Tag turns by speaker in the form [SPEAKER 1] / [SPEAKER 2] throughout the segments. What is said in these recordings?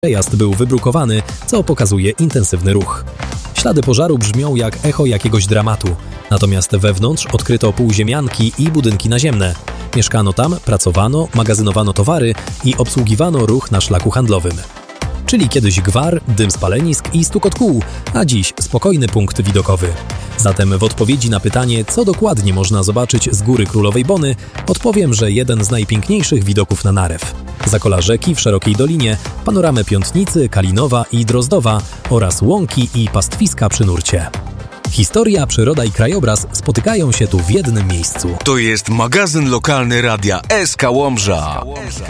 [SPEAKER 1] Przejazd był wybrukowany, co pokazuje intensywny ruch. Ślady pożaru brzmią jak echo jakiegoś dramatu, natomiast wewnątrz odkryto półziemianki i budynki naziemne. Mieszkano tam, pracowano, magazynowano towary i obsługiwano ruch na szlaku handlowym. Czyli kiedyś gwar, dym spalenisk i stukot kół, a dziś spokojny punkt widokowy. Zatem w odpowiedzi na pytanie, co dokładnie można zobaczyć z Góry Królowej Bony, odpowiem, że jeden z najpiękniejszych widoków na Narew. Zakola rzeki w szerokiej dolinie, panoramę Piątnicy, Kalinowa i Drozdowa oraz łąki i pastwiska przy nurcie. Historia, przyroda i krajobraz spotykają się tu w jednym miejscu.
[SPEAKER 2] To jest magazyn lokalny radia SK Łomża.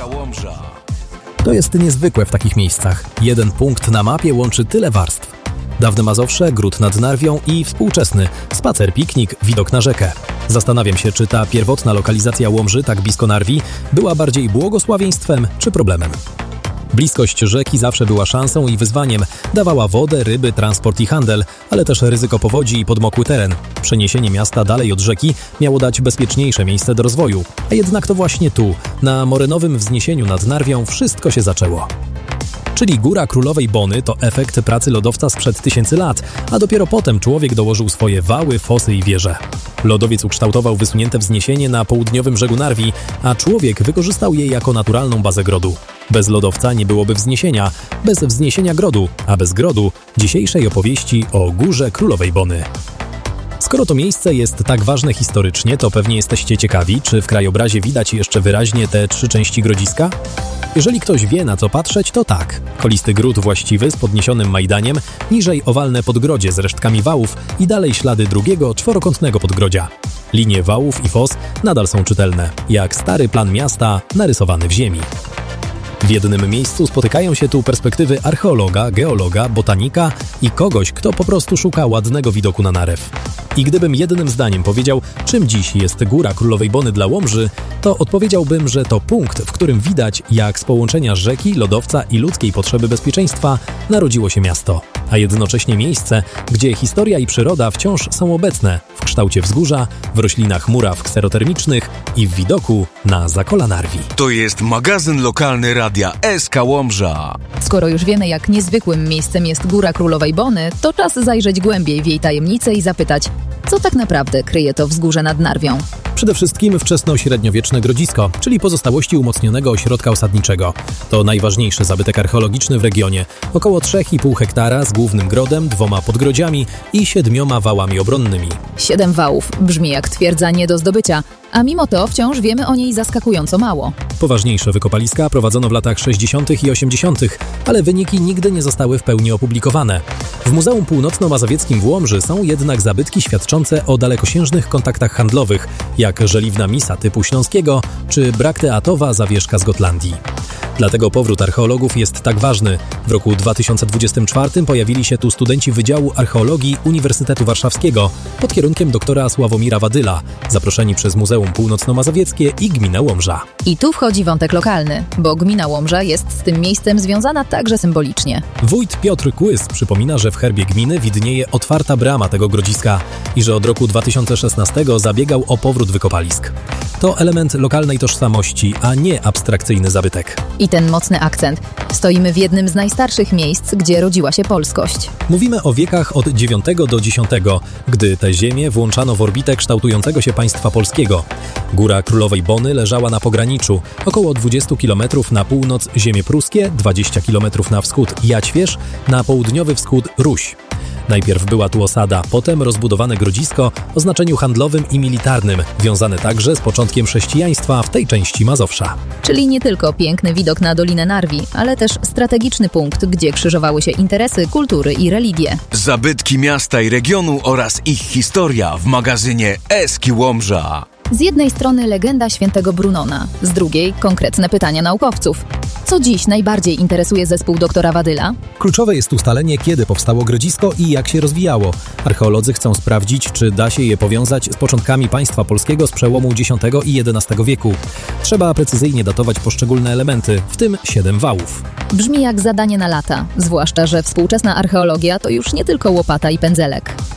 [SPEAKER 1] To jest niezwykłe w takich miejscach. Jeden punkt na mapie łączy tyle warstw. Dawne Mazowsze, gród nad Narwią i współczesny spacer, piknik, widok na rzekę. Zastanawiam się, czy ta pierwotna lokalizacja Łomży, tak blisko Narwi, była bardziej błogosławieństwem czy problemem. Bliskość rzeki zawsze była szansą i wyzwaniem. Dawała wodę, ryby, transport i handel, ale też ryzyko powodzi i podmokły teren. Przeniesienie miasta dalej od rzeki miało dać bezpieczniejsze miejsce do rozwoju. A jednak to właśnie tu, na morynowym wzniesieniu nad Narwią, wszystko się zaczęło. Czyli Góra Królowej Bony to efekt pracy lodowca sprzed tysięcy lat, a dopiero potem człowiek dołożył swoje wały, fosy i wieże. Lodowiec ukształtował wysunięte wzniesienie na południowym brzegu Narwi, a człowiek wykorzystał je jako naturalną bazę grodu. Bez lodowca nie byłoby wzniesienia, bez wzniesienia grodu, a bez grodu dzisiejszej opowieści o Górze Królowej Bony. Skoro to miejsce jest tak ważne historycznie, to pewnie jesteście ciekawi, czy w krajobrazie widać jeszcze wyraźnie te 3 części grodziska? Jeżeli ktoś wie, na co patrzeć, to tak. Kolisty gród właściwy z podniesionym majdaniem, niżej owalne podgrodzie z resztkami wałów i dalej ślady drugiego, czworokątnego podgrodzia. Linie wałów i fos nadal są czytelne, jak stary plan miasta narysowany w ziemi. W jednym miejscu spotykają się tu perspektywy archeologa, geologa, botanika i kogoś, kto po prostu szuka ładnego widoku na Narew. I gdybym jednym zdaniem powiedział, czym dziś jest Góra Królowej Bony dla Łomży, to odpowiedziałbym, że to punkt, w którym widać, jak z połączenia rzeki, lodowca i ludzkiej potrzeby bezpieczeństwa narodziło się miasto, a jednocześnie miejsce, gdzie historia i przyroda wciąż są obecne w kształcie wzgórza, w roślinach muraw kserotermicznych i w widoku na Zakola Narwi.
[SPEAKER 2] To jest magazyn lokalny radia SK Łomża.
[SPEAKER 3] Skoro już wiemy, jak niezwykłym miejscem jest Góra Królowej Bony, to czas zajrzeć głębiej w jej tajemnice i zapytać, co tak naprawdę kryje to wzgórze nad Narwią.
[SPEAKER 1] Przede wszystkim wczesnośredniowieczne grodzisko, czyli pozostałości umocnionego ośrodka osadniczego. To najważniejszy zabytek archeologiczny w regionie. Około 3,5 hektara z głównym grodem, 2 podgrodziami i 7 wałami obronnymi.
[SPEAKER 3] 7 wałów brzmi jak twierdza nie do zdobycia, a mimo to wciąż wiemy o niej zaskakująco mało.
[SPEAKER 1] Poważniejsze wykopaliska prowadzono w latach 60. i 80., ale wyniki nigdy nie zostały w pełni opublikowane. W Muzeum Północno-Mazowieckim w Łomży są jednak zabytki świadczące o dalekosiężnych kontaktach handlowych, jak żeliwna misa typu śląskiego czy brakteatowa zawieszka z Gotlandii. Dlatego powrót archeologów jest tak ważny. W roku 2024 pojawili się tu studenci Wydziału Archeologii Uniwersytetu Warszawskiego pod kierunkiem doktora Sławomira Wadyla, zaproszeni przez Muzeum Północno-Mazowieckie i Gminę Łomża.
[SPEAKER 3] I tu wchodzi wątek lokalny, bo Gmina Łomża jest z tym miejscem związana także symbolicznie.
[SPEAKER 1] Wójt Piotr Kłys przypomina, że w herbie gminy widnieje otwarta brama tego grodziska i że od roku 2016 zabiegał o powrót wykopalisk. To element lokalnej tożsamości, a nie abstrakcyjny zabytek.
[SPEAKER 3] I ten mocny akcent. Stoimy w jednym z najstarszych miejsc, gdzie rodziła się polskość.
[SPEAKER 1] Mówimy o wiekach od IX do X, gdy tę ziemię włączano w orbitę kształtującego się państwa polskiego. Góra Królowej Bony leżała na pograniczu, około 20 km na północ ziemie pruskie, 20 km na wschód Jaćwierz, na południowy wschód Ruś. Najpierw była tu osada, potem rozbudowane grodzisko o znaczeniu handlowym i militarnym, wiązane także z początkiem chrześcijaństwa w tej części Mazowsza.
[SPEAKER 3] Czyli nie tylko piękny widok na Dolinę Narwi, ale też strategiczny punkt, gdzie krzyżowały się interesy, kultury i religie.
[SPEAKER 2] Zabytki miasta i regionu oraz ich historia w magazynie SK Łomża.
[SPEAKER 3] Z jednej strony legenda świętego Brunona, z drugiej konkretne pytania naukowców. Co dziś najbardziej interesuje zespół doktora Wadyla?
[SPEAKER 1] Kluczowe jest ustalenie, kiedy powstało grodzisko i jak się rozwijało. Archeolodzy chcą sprawdzić, czy da się je powiązać z początkami państwa polskiego z przełomu X i XI wieku. Trzeba precyzyjnie datować poszczególne elementy, w tym 7 wałów.
[SPEAKER 3] Brzmi jak zadanie na lata, zwłaszcza, że współczesna archeologia to już nie tylko łopata i pędzelek.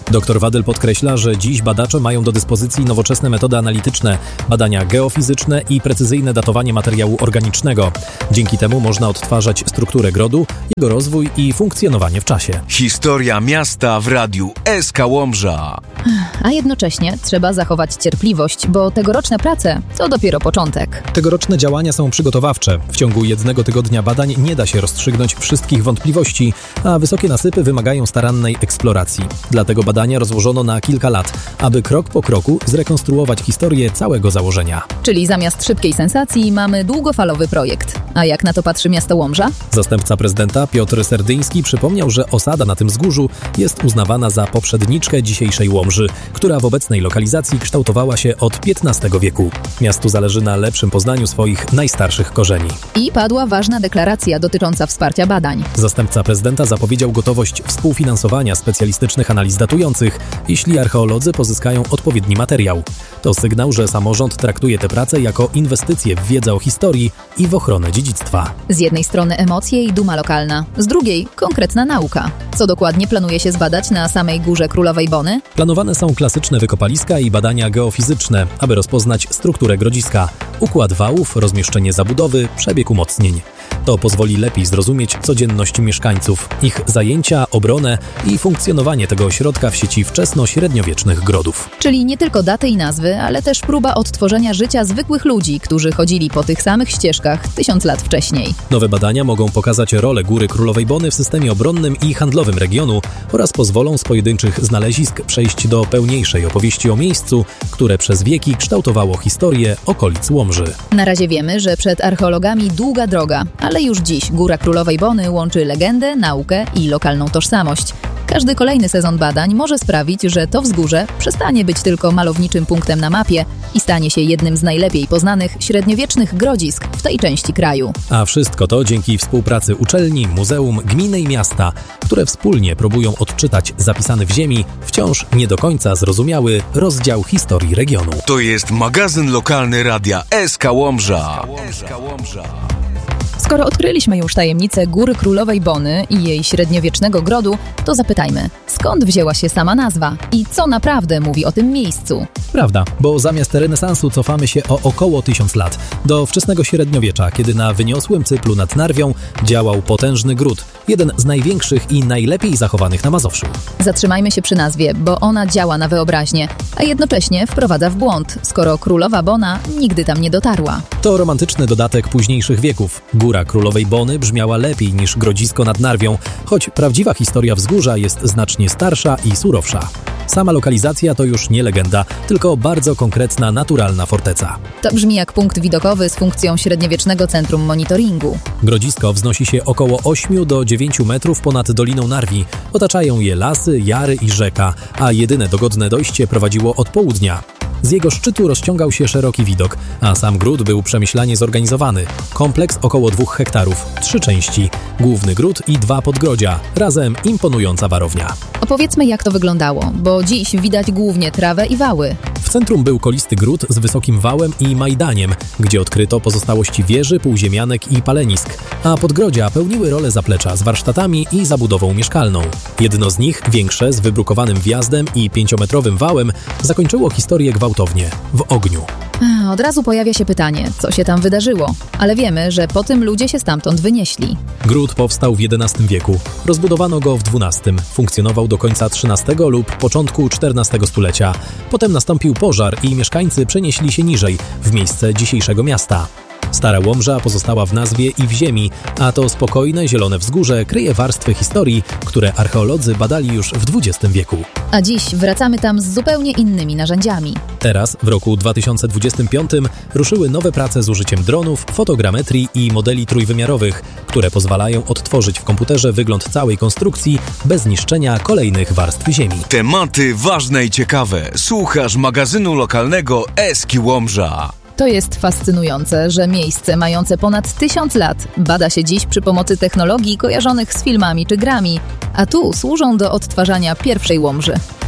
[SPEAKER 1] Dr Wadyl podkreśla, że dziś badacze mają do dyspozycji nowoczesne metody analityczne, badania geofizyczne i precyzyjne datowanie materiału organicznego. Dzięki temu można odtwarzać strukturę grodu, jego rozwój i funkcjonowanie w czasie.
[SPEAKER 2] Historia miasta w radiu SK Łomża.
[SPEAKER 3] A jednocześnie trzeba zachować cierpliwość, bo tegoroczne prace to dopiero początek.
[SPEAKER 1] Tegoroczne działania są przygotowawcze. W ciągu jednego tygodnia badań nie da się rozstrzygnąć wszystkich wątpliwości, a wysokie nasypy wymagają starannej eksploracji. Dlatego badania rozłożono na kilka lat, aby krok po kroku zrekonstruować historię całego założenia.
[SPEAKER 3] Czyli zamiast szybkiej sensacji mamy długofalowy projekt. A jak na to patrzy miasto Łomża?
[SPEAKER 1] Zastępca prezydenta Piotr Serdyński przypomniał, że osada na tym wzgórzu jest uznawana za poprzedniczkę dzisiejszej Łomży, która w obecnej lokalizacji kształtowała się od XV wieku. Miastu zależy na lepszym poznaniu swoich najstarszych korzeni.
[SPEAKER 3] I padła ważna deklaracja dotycząca wsparcia badań.
[SPEAKER 1] Zastępca prezydenta zapowiedział gotowość współfinansowania specjalistycznych analiz datujących, jeśli archeolodzy pozyskają odpowiedni materiał. To sygnał, że samorząd traktuje tę pracę jako inwestycję w wiedzę o historii i w ochronę dziedzictwa.
[SPEAKER 3] Z jednej strony emocje i duma lokalna, z drugiej konkretna nauka. Co dokładnie planuje się zbadać na samej Górze Królowej Bony?
[SPEAKER 1] Planowane są klasyczne wykopaliska i badania geofizyczne, aby rozpoznać strukturę grodziska, układ wałów, rozmieszczenie zabudowy, przebieg umocnień. To pozwoli lepiej zrozumieć codzienność mieszkańców, ich zajęcia, obronę i funkcjonowanie tego ośrodka w sieci wczesno-średniowiecznych grodów.
[SPEAKER 3] Czyli nie tylko daty i nazwy, ale też próba odtworzenia życia zwykłych ludzi, którzy chodzili po tych samych ścieżkach 1000 lat wcześniej.
[SPEAKER 1] Nowe badania mogą pokazać rolę Góry Królowej Bony w systemie obronnym i handlowym regionu oraz pozwolą z pojedynczych znalezisk przejść do pełniejszej opowieści o miejscu, które przez wieki kształtowało historię okolic Łomży.
[SPEAKER 3] Na razie wiemy, że przed archeologami długa droga, ale już dziś Góra Królowej Bony łączy legendę, naukę i lokalną tożsamość. Każdy kolejny sezon badań może sprawić, że to wzgórze przestanie być tylko malowniczym punktem na mapie i stanie się jednym z najlepiej poznanych średniowiecznych grodzisk w tej części kraju.
[SPEAKER 1] A wszystko to dzięki współpracy uczelni, muzeum, gminy i miasta, które wspólnie próbują odczytać zapisany w ziemi, wciąż nie do końca zrozumiały rozdział historii regionu.
[SPEAKER 2] To jest magazyn lokalny radia SK Łomża.
[SPEAKER 3] Skoro odkryliśmy już tajemnicę Góry Królowej Bony i jej średniowiecznego grodu, to zapytajmy, skąd wzięła się sama nazwa i co naprawdę mówi o tym miejscu?
[SPEAKER 1] Prawda, bo zamiast renesansu cofamy się o około 1000 lat, do wczesnego średniowiecza, kiedy na wyniosłym cyplu nad Narwią działał potężny gród, jeden z największych i najlepiej zachowanych na Mazowszu.
[SPEAKER 3] Zatrzymajmy się przy nazwie, bo ona działa na wyobraźnię, a jednocześnie wprowadza w błąd, skoro Królowa Bona nigdy tam nie dotarła.
[SPEAKER 1] To romantyczny dodatek późniejszych wieków. Góra Królowej Bony brzmiała lepiej niż grodzisko nad Narwią, choć prawdziwa historia wzgórza jest znacznie starsza i surowsza. Sama lokalizacja to już nie legenda, tylko bardzo konkretna, naturalna forteca.
[SPEAKER 3] To brzmi jak punkt widokowy z funkcją średniowiecznego centrum monitoringu.
[SPEAKER 1] Grodzisko wznosi się około 8 do 9 metrów ponad Doliną Narwi. Otaczają je lasy, jary i rzeka, a jedyne dogodne dojście prowadziło od południa. Z jego szczytu rozciągał się szeroki widok, a sam gród był przemyślanie zorganizowany. Kompleks około 2 hektarów, 3 części, główny gród i 2 podgrodzia, razem imponująca warownia.
[SPEAKER 3] Opowiedzmy, jak to wyglądało, bo dziś widać głównie trawę i wały.
[SPEAKER 1] W centrum był kolisty gród z wysokim wałem i majdaniem, gdzie odkryto pozostałości wieży, półziemianek i palenisk, a podgrodzia pełniły rolę zaplecza z warsztatami i zabudową mieszkalną. Jedno z nich, większe, z wybrukowanym wjazdem i 5-metrowym wałem, zakończyło historię gwałtownie, w ogniu.
[SPEAKER 3] Od razu pojawia się pytanie, co się tam wydarzyło, ale wiemy, że po tym ludzie się stamtąd wynieśli.
[SPEAKER 1] Gród powstał w XI wieku, rozbudowano go w XII, funkcjonował do końca XIII lub początku XIV stulecia. Potem nastąpił pożar i mieszkańcy przenieśli się niżej, w miejsce dzisiejszego miasta. Stara Łomża pozostała w nazwie i w ziemi, a to spokojne, zielone wzgórze kryje warstwy historii, które archeolodzy badali już w XX wieku.
[SPEAKER 3] A dziś wracamy tam z zupełnie innymi narzędziami.
[SPEAKER 1] Teraz, w roku 2025, ruszyły nowe prace z użyciem dronów, fotogrametrii i modeli trójwymiarowych, które pozwalają odtworzyć w komputerze wygląd całej konstrukcji bez niszczenia kolejnych warstw ziemi.
[SPEAKER 2] Tematy ważne i ciekawe. Słuchasz magazynu lokalnego SK Łomża.
[SPEAKER 3] To jest fascynujące, że miejsce mające ponad 1000 lat bada się dziś przy pomocy technologii kojarzonych z filmami czy grami, a tu służą do odtwarzania pierwszej Łomży.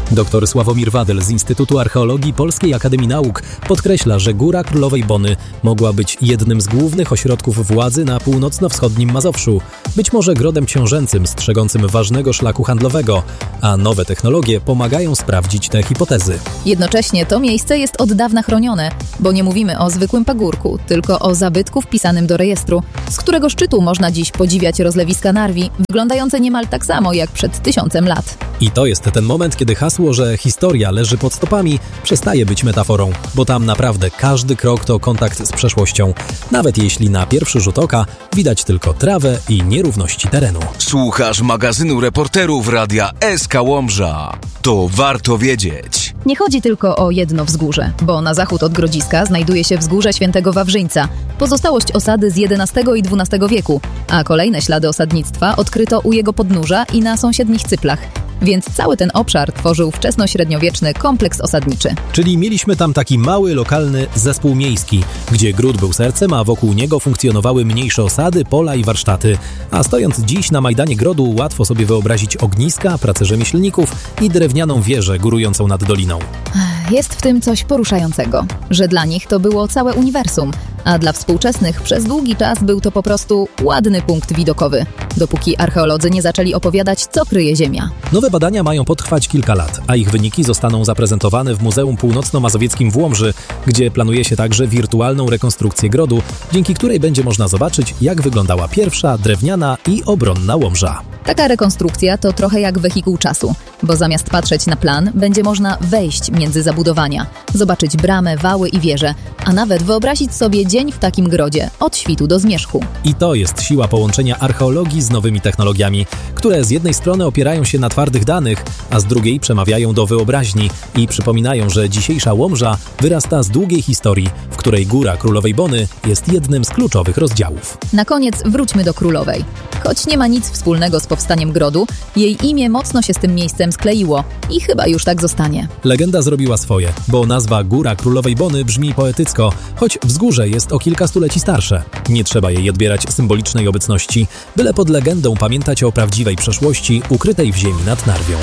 [SPEAKER 1] Dr Sławomir Wadel z Instytutu Archeologii Polskiej Akademii Nauk podkreśla, że Góra Królowej Bony mogła być jednym z głównych ośrodków władzy na północno-wschodnim Mazowszu, być może grodem książęcym strzegącym ważnego szlaku handlowego, a nowe technologie pomagają sprawdzić te hipotezy.
[SPEAKER 3] Jednocześnie to miejsce jest od dawna chronione, bo nie mówimy o zwykłym pagórku, tylko o zabytku wpisanym do rejestru, z którego szczytu można dziś podziwiać rozlewiska Narwi, wyglądające niemal tak samo jak przed 1000 lat.
[SPEAKER 1] I to jest ten moment, kiedy hasło, że historia leży pod stopami, przestaje być metaforą, bo tam naprawdę każdy krok to kontakt z przeszłością, nawet jeśli na pierwszy rzut oka widać tylko trawę i nierówności terenu.
[SPEAKER 2] Słuchasz magazynu reporterów Radia SK Łomża. To warto wiedzieć.
[SPEAKER 3] Nie chodzi tylko o jedno wzgórze, bo na zachód od Grodziska znajduje się wzgórze Świętego Wawrzyńca, pozostałość osady z XI i XII wieku, a kolejne ślady osadnictwa odkryto u jego podnóża i na sąsiednich cyplach. Więc cały ten obszar tworzył wczesnośredniowieczny kompleks osadniczy.
[SPEAKER 1] Czyli mieliśmy tam taki mały, lokalny zespół miejski, gdzie gród był sercem, a wokół niego funkcjonowały mniejsze osady, pola i warsztaty. A stojąc dziś na Majdanie Grodu, łatwo sobie wyobrazić ogniska, pracę rzemieślników i drewnianą wieżę górującą nad doliną.
[SPEAKER 3] Jest w tym coś poruszającego, że dla nich to było całe uniwersum, a dla współczesnych przez długi czas był to po prostu ładny punkt widokowy, dopóki archeolodzy nie zaczęli opowiadać, co kryje Ziemia.
[SPEAKER 1] Nowe badania mają potrwać kilka lat, a ich wyniki zostaną zaprezentowane w Muzeum Północno-Mazowieckim w Łomży, gdzie planuje się także wirtualną rekonstrukcję grodu, dzięki której będzie można zobaczyć, jak wyglądała pierwsza drewniana i obronna Łomża.
[SPEAKER 3] Taka rekonstrukcja to trochę jak wehikuł czasu, bo zamiast patrzeć na plan, będzie można wejść między zabudowania, zobaczyć bramę, wały i wieże, a nawet wyobrazić sobie dzień w takim grodzie, od świtu do zmierzchu.
[SPEAKER 1] I to jest siła połączenia archeologii z nowymi technologiami, które z jednej strony opierają się na twardych danych, a z drugiej przemawiają do wyobraźni i przypominają, że dzisiejsza Łomża wyrasta z długiej historii, w której Góra Królowej Bony jest jednym z kluczowych rozdziałów.
[SPEAKER 3] Na koniec wróćmy do Królowej. Choć nie ma nic wspólnego z powstaniem grodu, jej imię mocno się z tym miejscem skleiło i chyba już tak zostanie.
[SPEAKER 1] Legenda zrobiła swoje, bo nazwa Góra Królowej Bony brzmi poetycko, choć wzgórze jest o kilka stuleci starsze. Nie trzeba jej odbierać symbolicznej obecności, byle pod legendą pamiętać o prawdziwej przeszłości ukrytej w ziemi nad Narwią.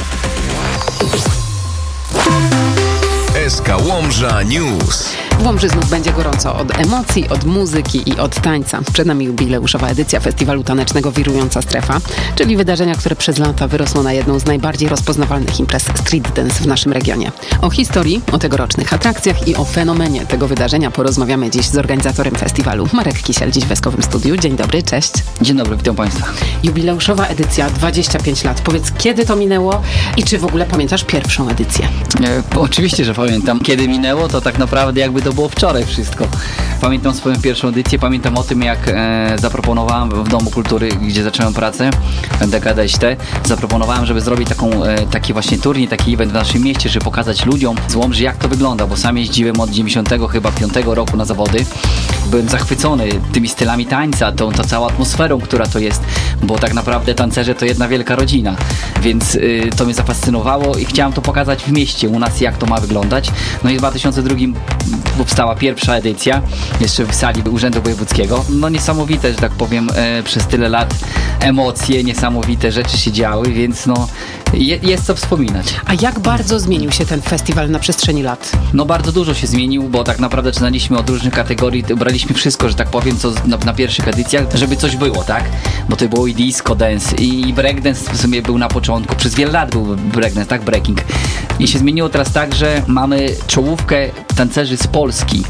[SPEAKER 2] SK Łomża News.
[SPEAKER 4] W Łomży znów będzie gorąco od emocji, od muzyki i od tańca. Przed nami jubileuszowa edycja festiwalu tanecznego Wirująca Strefa, czyli wydarzenia, które przez lata wyrosło na jedną z najbardziej rozpoznawalnych imprez street dance w naszym regionie. O historii, o tegorocznych atrakcjach i o fenomenie tego wydarzenia porozmawiamy dziś z organizatorem festiwalu. Marek Kisiel, dziś w Eskowym Studiu. Dzień dobry, cześć.
[SPEAKER 5] Dzień dobry, witam Państwa.
[SPEAKER 4] Jubileuszowa edycja, 25 lat. Powiedz, kiedy to minęło i czy w ogóle pamiętasz pierwszą edycję?
[SPEAKER 5] Oczywiście, że pamiętam. Kiedy minęło, to tak naprawdę jakby to było wczoraj wszystko. Pamiętam swoją pierwszą edycję, pamiętam o tym, jak zaproponowałem w Domu Kultury, gdzie zacząłem pracę, DKD-ście, zaproponowałem, żeby zrobić taki właśnie turniej, taki event w naszym mieście, żeby pokazać ludziom z Łomży, jak to wygląda, bo sam jeździłem od 95 roku na zawody. Byłem zachwycony tymi stylami tańca, tą całą atmosferą, która to jest, bo tak naprawdę tancerze to jedna wielka rodzina, więc to mnie zafascynowało i chciałem to pokazać w mieście, u nas, jak to ma wyglądać. No i w 2002 powstała pierwsza edycja, jeszcze w sali Urzędu Wojewódzkiego. No niesamowite, że tak powiem, przez tyle lat emocje, niesamowite rzeczy się działy, więc no jest co wspominać.
[SPEAKER 4] A jak bardzo zmienił się ten festiwal na przestrzeni lat?
[SPEAKER 5] No bardzo dużo się zmienił, bo tak naprawdę zaczynaliśmy od różnych kategorii, braliśmy wszystko, że tak powiem, co na pierwszych edycjach, żeby coś było, tak? Bo to było i disco dance, i breakdance w sumie był na początku, przez wiele lat był breakdance, tak? Breaking. I się zmieniło teraz tak, że mamy czołówkę tancerzy z Polski.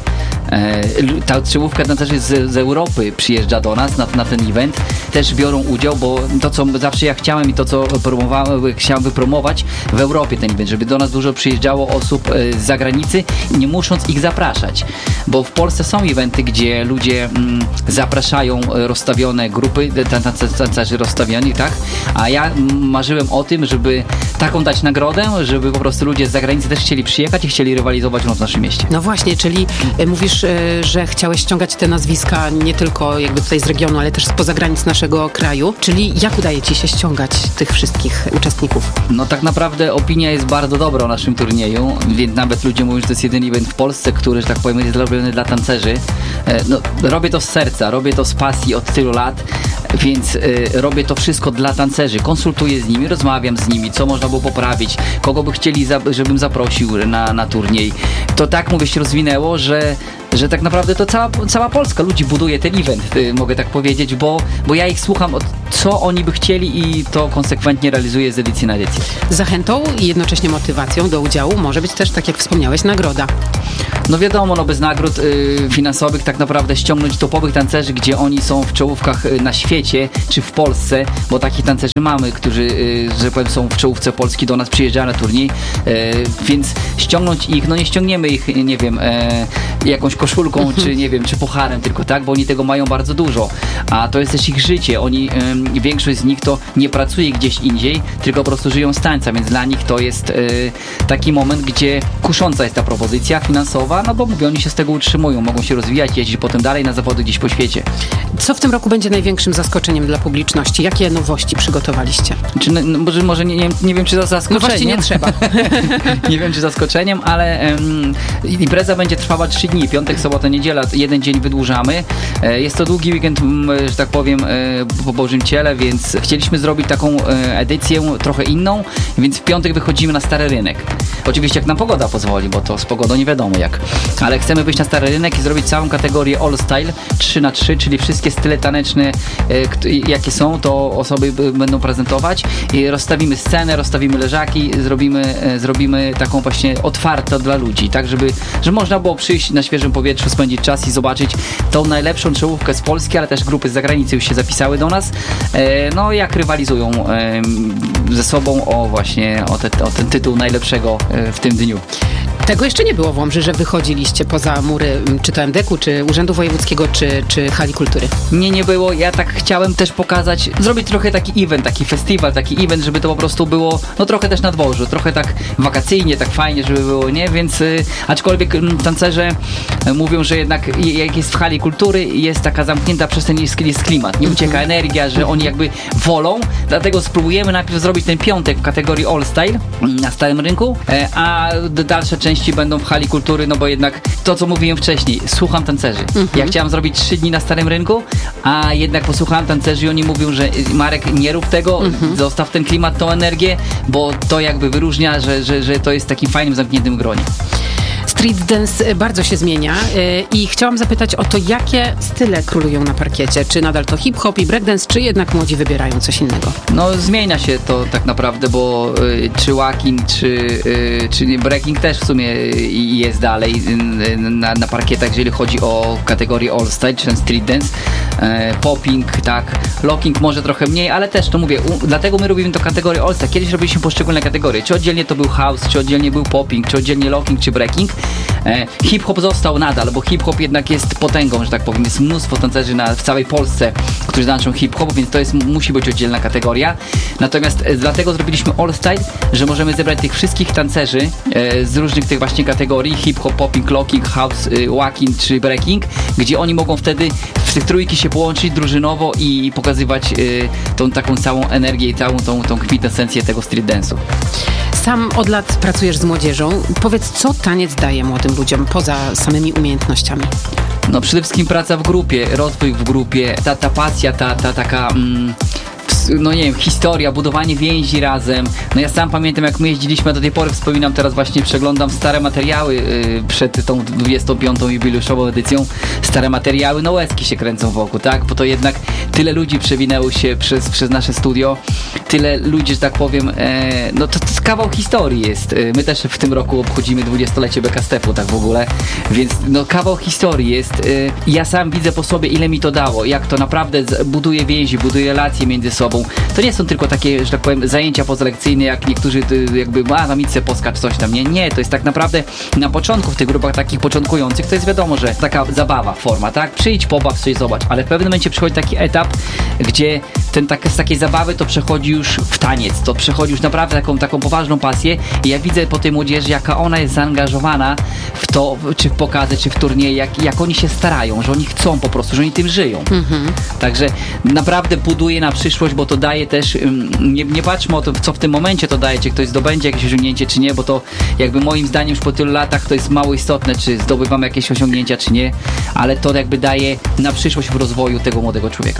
[SPEAKER 5] Ta czołówka tancerzy z Europy przyjeżdża do nas na ten event. Też biorą udział, bo to, co zawsze ja chciałem i to, co chciałem wypromować w Europie ten event, żeby do nas dużo przyjeżdżało osób z zagranicy, nie musząc ich zapraszać. Bo w Polsce są eventy, gdzie ludzie zapraszają rozstawione grupy, tancerzy rozstawiani, tak? A ja marzyłem o tym, żeby taką dać nagrodę, żeby po prostu ludzie z zagranicy też chcieli przyjechać i chcieli rywalizować w naszym mieście.
[SPEAKER 4] No właśnie, czyli mówisz, że chciałeś ściągać te nazwiska nie tylko jakby tutaj z regionu, ale też spoza granic naszego kraju. Czyli jak udaje Ci się ściągać tych wszystkich uczestników?
[SPEAKER 5] No tak naprawdę opinia jest bardzo dobra o naszym turnieju, więc nawet ludzie mówią, że to jest jedyny event w Polsce, który, że tak powiem, jest robiony dla tancerzy. No, robię to z serca, robię to z pasji od tylu lat. więc robię to wszystko dla tancerzy, konsultuję z nimi, rozmawiam z nimi, co można było poprawić, kogo by chcieli, żebym zaprosił na turniej. To tak, mówię, się rozwinęło, że tak naprawdę to cała Polska ludzi buduje ten event, mogę tak powiedzieć, bo ja ich słucham, co oni by chcieli i to konsekwentnie realizuję z edycji na edycję.
[SPEAKER 4] Zachętą i jednocześnie motywacją do udziału może być też, tak jak wspomniałeś, nagroda.
[SPEAKER 5] No wiadomo, bez nagród finansowych tak naprawdę ściągnąć topowych tancerzy, gdzie oni są w czołówkach na świecie, czy w Polsce, bo takich tancerzy mamy, którzy, że powiem, są w czołówce Polski, do nas przyjeżdżają na turniej, więc ściągnąć ich, no nie ściągniemy ich, nie wiem, jakąś koszulką, czy nie wiem, czy pucharem tylko, tak, bo oni tego mają bardzo dużo, a to jest też ich życie, oni, większość z nich to nie pracuje gdzieś indziej, tylko po prostu żyją z tańca, więc dla nich to jest taki moment, gdzie kusząca jest ta propozycja finansowa, no bo mówię, oni się z tego utrzymują, mogą się rozwijać, jeździć potem dalej na zawody gdzieś po świecie.
[SPEAKER 4] Co w tym roku będzie największym zaskoczeniem dla publiczności? Jakie nowości przygotowaliście?
[SPEAKER 5] Może nie wiem, czy to zaskoczeniem.
[SPEAKER 4] No właśnie nie trzeba.
[SPEAKER 5] Nie wiem, czy zaskoczeniem, ale impreza będzie trwała 3 dni, piątek, sobota, niedziela, jeden dzień wydłużamy. Jest to długi weekend, że tak powiem, po Bożym Ciele, więc chcieliśmy zrobić taką edycję trochę inną, więc w piątek wychodzimy na Stary Rynek. Oczywiście jak nam pogoda pozwoli, bo to z pogodą nie wiadomo jak, ale chcemy wyjść na Stary Rynek i zrobić całą kategorię All Style 3x3, czyli wszystkie style taneczne, jakie są, to osoby będą prezentować i rozstawimy scenę, rozstawimy leżaki, zrobimy taką właśnie otwartą dla ludzi, tak, że można było przyjść na świeżym powietrzu, spędzić czas i zobaczyć tą najlepszą czołówkę z Polski, ale też grupy z zagranicy już się zapisały do nas, no jak rywalizują ze sobą o ten tytuł najlepszego w tym dniu.
[SPEAKER 4] Tego jeszcze nie było w Łomży, że wychodziliście poza mury, czy to MDK-u, czy Urzędu Wojewódzkiego, czy Hali Kultury.
[SPEAKER 5] Nie było. Ja tak chciałem też pokazać, zrobić trochę taki event, taki festiwal, taki event, żeby to po prostu było, no trochę też na dworzu, trochę tak wakacyjnie, tak fajnie, żeby było, nie? Więc aczkolwiek tancerze mówią, że jednak jak jest w Hali Kultury, jest taka zamknięta przestrzeń, jest klimat, nie ucieka energia, że oni jakby wolą, dlatego spróbujemy najpierw zrobić ten piątek w kategorii All Style na Starym Rynku, a dalsze części będą w Hali Kultury, no bo jednak to, co mówiłem wcześniej, słucham tancerzy. Ja chciałem zrobić 3 dni na Starym Rynku, a jednak posłuchałem tancerzy i oni mówią, że Marek, nie rób tego, zostaw ten klimat, tą energię, bo to jakby wyróżnia, że to jest takim fajnym, zamkniętym gronie.
[SPEAKER 4] Street dance bardzo się zmienia i chciałam zapytać o to, jakie style królują na parkiecie. Czy nadal to hip-hop i breakdance, czy jednak młodzi wybierają coś innego?
[SPEAKER 5] No zmienia się to tak naprawdę, bo czy walking, czy breaking też w sumie jest dalej na parkietach, jeżeli chodzi o kategorię All Style, czy ten street dance. Popping, tak, locking może trochę mniej, ale też to mówię, dlatego my robimy to kategorię All Style. Kiedyś robiliśmy poszczególne kategorie, czy oddzielnie to był house, czy oddzielnie był popping, czy oddzielnie locking, czy breaking. Hip-hop został nadal, bo hip-hop jednak jest potęgą, że tak powiem. Jest mnóstwo tancerzy w całej Polsce, którzy tańczą hip-hop, więc to musi być oddzielna kategoria. Natomiast dlatego zrobiliśmy All Style, że możemy zebrać tych wszystkich tancerzy z różnych tych właśnie kategorii, hip-hop, popping, locking, house, walking czy breaking, gdzie oni mogą wtedy w tych trójki się połączyć drużynowo i pokazywać tą taką całą energię i całą tą kwintesencję tego street dance'u.
[SPEAKER 4] Sam od lat pracujesz z młodzieżą. Powiedz, co taniec daje młodym ludziom poza samymi umiejętnościami?
[SPEAKER 5] No przede wszystkim praca w grupie, rozwój w grupie, ta pasja, ta taka... no nie wiem, historia, budowanie więzi razem. No ja sam pamiętam, jak my jeździliśmy, do tej pory wspominam, teraz właśnie przeglądam stare materiały przed tą 25. jubileuszową edycją. Stare materiały, no łezki się kręcą wokół, tak? Bo to jednak tyle ludzi przewinęło się przez nasze studio, tyle ludzi, że tak powiem, no to kawał historii jest. My też w tym roku obchodzimy 20-lecie BK-Stepu, tak w ogóle, więc no kawał historii jest. Ja sam widzę po sobie, ile mi to dało, jak to naprawdę buduje więzi, buduje relacje między sobą. To nie są tylko takie, że tak powiem, zajęcia pozalekcyjne, jak niektórzy jakby, tam idź se poskacz, coś tam. Nie, to jest tak naprawdę na początku, w tych grupach takich początkujących, to jest wiadomo, że taka zabawa, forma, tak? Przyjdź, pobaw, coś zobacz, ale w pewnym momencie przychodzi taki etap, gdzie z takiej zabawy to przechodzi już w taniec, to przechodzi już naprawdę taką poważną pasję i ja widzę po tej młodzieży, jaka ona jest zaangażowana w to, czy w pokazy, czy w turnieje, jak oni się starają, że oni chcą po prostu, że oni tym żyją. Także naprawdę buduje na przyszłość, bo to daje też, nie patrzmy o to, co w tym momencie to daje, czy ktoś zdobędzie jakieś osiągnięcie, czy nie, bo to jakby moim zdaniem już po tylu latach to jest mało istotne, czy zdobywamy jakieś osiągnięcia, czy nie, ale to jakby daje na przyszłość w rozwoju tego młodego człowieka.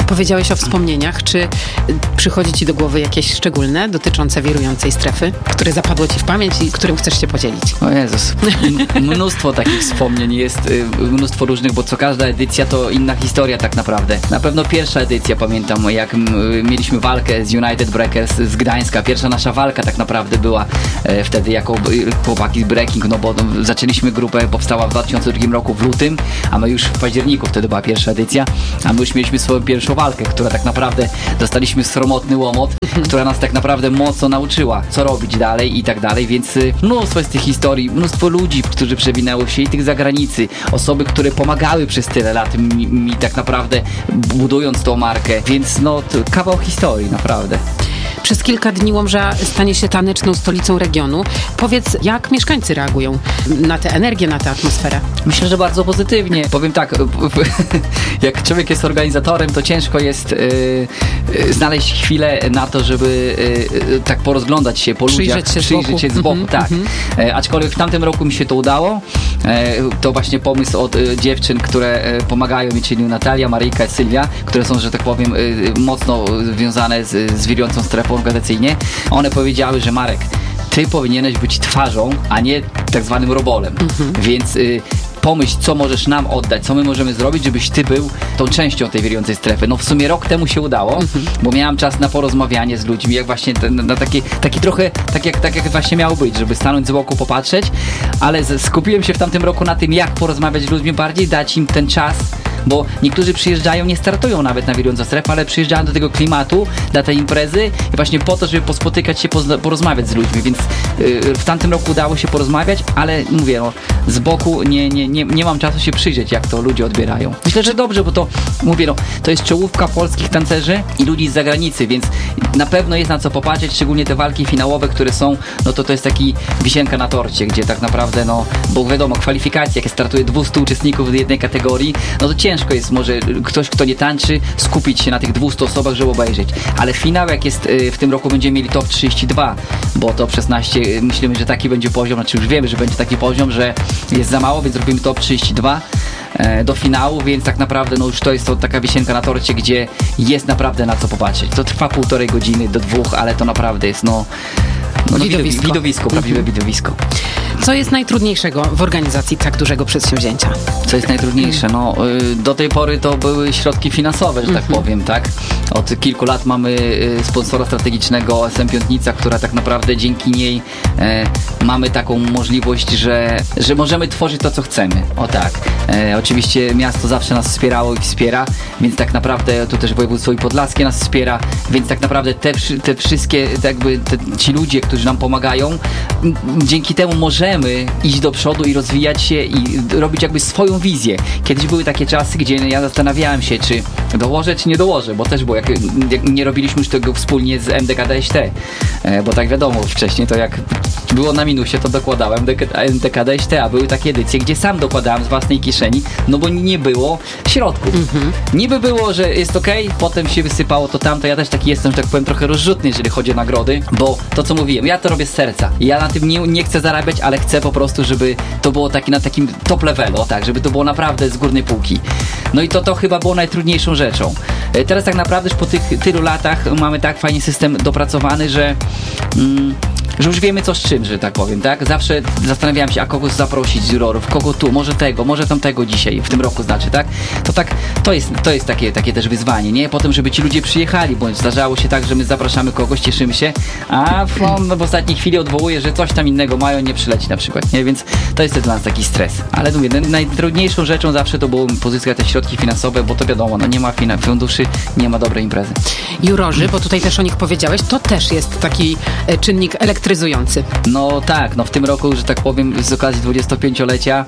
[SPEAKER 4] Powiedziałeś o wspomnieniach. Czy przychodzi ci do głowy jakieś szczególne dotyczące wirującej strefy, które zapadło ci w pamięć i którym chcesz się podzielić?
[SPEAKER 5] O Jezus, mnóstwo takich wspomnień jest, mnóstwo różnych, bo co każda edycja to inna historia tak naprawdę. Na pewno pierwsza edycja, pamiętam, jak mieliśmy walkę z United Breakers z Gdańska. Pierwsza nasza walka tak naprawdę była wtedy jako chłopaki z Breaking, no bo zaczęliśmy grupę, powstała w 2002 roku w lutym, a my już w październiku, wtedy była pierwsza edycja, a my już mieliśmy swoją pierwszą walkę, która tak naprawdę dostaliśmy sromotny łomot, która nas tak naprawdę mocno nauczyła, co robić dalej i tak dalej, więc mnóstwo jest tych historii, mnóstwo ludzi, którzy przewinęło się i tych zagranicy, osoby, które pomagały przez tyle lat mi tak naprawdę budując tą markę, więc no kawał historii, naprawdę.
[SPEAKER 4] Przez kilka dni Łomża stanie się taneczną stolicą regionu. Powiedz, jak mieszkańcy reagują na tę energię, na tę atmosferę?
[SPEAKER 5] Myślę, że bardzo pozytywnie. Powiem tak, jak człowiek jest organizatorem, to ciężko jest znaleźć chwilę na to, żeby tak porozglądać się po ludziach, przyjrzeć się z boku. Tak. Aczkolwiek w tamtym roku mi się to udało. To właśnie pomysł od dziewczyn, które pomagają mi, czyli Natalia, Maryjka i Sylwia, które są, że tak powiem, mocno związane z wirującą strefą organizacyjnie. One powiedziały, że Marek, ty powinieneś być twarzą, a nie tak zwanym robolem. Więc pomyśl, co możesz nam oddać, co my możemy zrobić, żebyś ty był tą częścią tej wirującej strefy. No w sumie rok temu się udało, bo miałam czas na porozmawianie z ludźmi, jak właśnie na taki trochę, tak jak właśnie miało być, żeby stanąć z boku, popatrzeć, ale skupiłem się w tamtym roku na tym, jak porozmawiać z ludźmi bardziej, dać im ten czas, bo niektórzy przyjeżdżają, nie startują nawet na wirującą strefę, ale przyjeżdżają do tego klimatu, dla tej imprezy i właśnie po to, żeby pospotykać się, porozmawiać z ludźmi, więc w tamtym roku udało się porozmawiać, ale mówię, no, z boku nie mam czasu się przyjrzeć, jak to ludzie odbierają. Myślę, że dobrze, bo to, mówię, no, to jest czołówka polskich tancerzy i ludzi z zagranicy, więc na pewno jest na co popatrzeć, szczególnie te walki finałowe, które są, no to jest taki wisienka na torcie, gdzie tak naprawdę, no, bo wiadomo, kwalifikacje, jak startuje 200 uczestników w jednej kategorii, no to ciężko jest może ktoś, kto nie tańczy, skupić się na tych 200 osobach, żeby obejrzeć. Ale finał, jak jest w tym roku, będziemy mieli top 32, bo top 16, myślimy, że taki będzie poziom, znaczy już wiemy, że będzie taki poziom, że jest za mało, więc robimy top 32 do finału, więc tak naprawdę no już to jest to taka wisienka na torcie, gdzie jest naprawdę na co popatrzeć. To trwa 1,5 godziny do 2, ale to naprawdę jest widowisko, prawdziwe widowisko.
[SPEAKER 4] Co jest najtrudniejszego w organizacji tak dużego przedsięwzięcia?
[SPEAKER 5] Co jest najtrudniejsze? No, do tej pory to były środki finansowe, że tak powiem, tak? Od kilku lat mamy sponsora strategicznego SM Piątnica, która tak naprawdę dzięki niej mamy taką możliwość, że możemy tworzyć to, co chcemy. O tak. Oczywiście miasto zawsze nas wspierało i wspiera, więc tak naprawdę tu też województwo podlaskie nas wspiera, więc tak naprawdę te wszystkie jakby ci ludzie, którzy nam pomagają, dzięki temu możemy iść do przodu i rozwijać się i robić jakby swoją wizję. Kiedyś były takie czasy, gdzie ja zastanawiałem się, czy dołożę, czy nie dołożę, bo też było, jak nie robiliśmy już tego wspólnie z MDKDŚT, bo tak wiadomo, wcześniej to jak było na minusie, to dokładałem MDKDŚT, a były takie edycje, gdzie sam dokładałem z własnej kieszeni, no bo nie było środków. Niby było, że jest okej, potem się wysypało to tamto, ja też taki jestem, że tak powiem, trochę rozrzutny, jeżeli chodzi o nagrody, bo to, co mówiłem, ja to robię z serca. Ja na tym nie chcę zarabiać, ale chcę po prostu, żeby to było na takim top levelu, tak, żeby to było naprawdę z górnej półki. No i to chyba było najtrudniejszą rzeczą. Teraz tak naprawdę już po tych tylu latach mamy tak fajnie system dopracowany, że już wiemy co z czym, że tak powiem, tak? Zawsze zastanawiałem się, a kogo zaprosić z jurorów, kogo tu, może tego, może tamtego dzisiaj, w tym roku znaczy, tak? To jest takie też wyzwanie, nie? Potem, żeby ci ludzie przyjechali, bądź zdarzało się tak, że my zapraszamy kogoś, cieszymy się, a w ostatniej chwili odwołuje, że coś tam innego mają, nie przyleci na przykład, nie? Więc to jest dla nas taki stres. Ale mówię, najtrudniejszą rzeczą zawsze to było pozyskać te środki finansowe, bo to wiadomo, no nie ma funduszy, nie ma dobrej imprezy.
[SPEAKER 4] Jurorzy, bo tutaj też o nich powiedziałeś, to też jest taki czynnik elektryzujący.
[SPEAKER 5] No tak, no w tym roku, że tak powiem, z okazji 25-lecia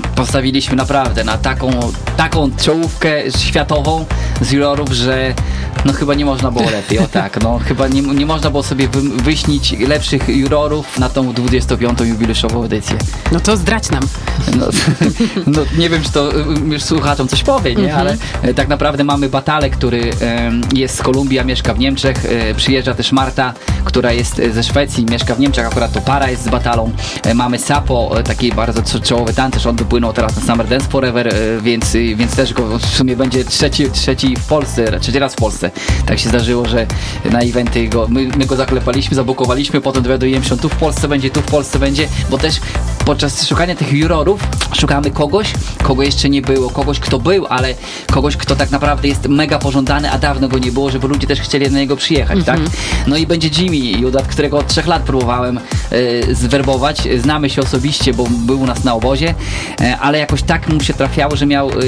[SPEAKER 5] postawiliśmy naprawdę na taką czołówkę światową z jurorów, że No chyba nie można było lepiej, o tak. No chyba nie można było sobie wyśnić lepszych jurorów na tą 25. jubileuszową edycję.
[SPEAKER 4] No to zdradź nam.
[SPEAKER 5] No nie wiem, czy to już słuchaczom coś powie, nie? Ale tak naprawdę mamy Batalę, który jest z Kolumbii, a mieszka w Niemczech. Przyjeżdża też Marta, która jest ze Szwecji, mieszka w Niemczech, akurat to para jest z Batalą. Mamy Sapo, taki bardzo czołowy tancerz, on wypłynął teraz na Summer Dance Forever, więc też go w sumie będzie trzeci w Polsce, trzeci raz w Polsce. Tak się zdarzyło, że na eventy my go zaklepaliśmy, zabukowaliśmy, potem dowiadujemy się, on tu w Polsce będzie, bo też podczas szukania tych jurorów szukamy kogoś, kogo jeszcze nie było, kogoś, kto był, ale kogoś, kto tak naprawdę jest mega pożądany, a dawno go nie było, żeby ludzie też chcieli na niego przyjechać, tak? No i będzie Jimmy Judat, którego od 3 lat próbowałem zwerbować. Znamy się osobiście, bo był u nas na obozie, ale jakoś tak mu się trafiało, że miał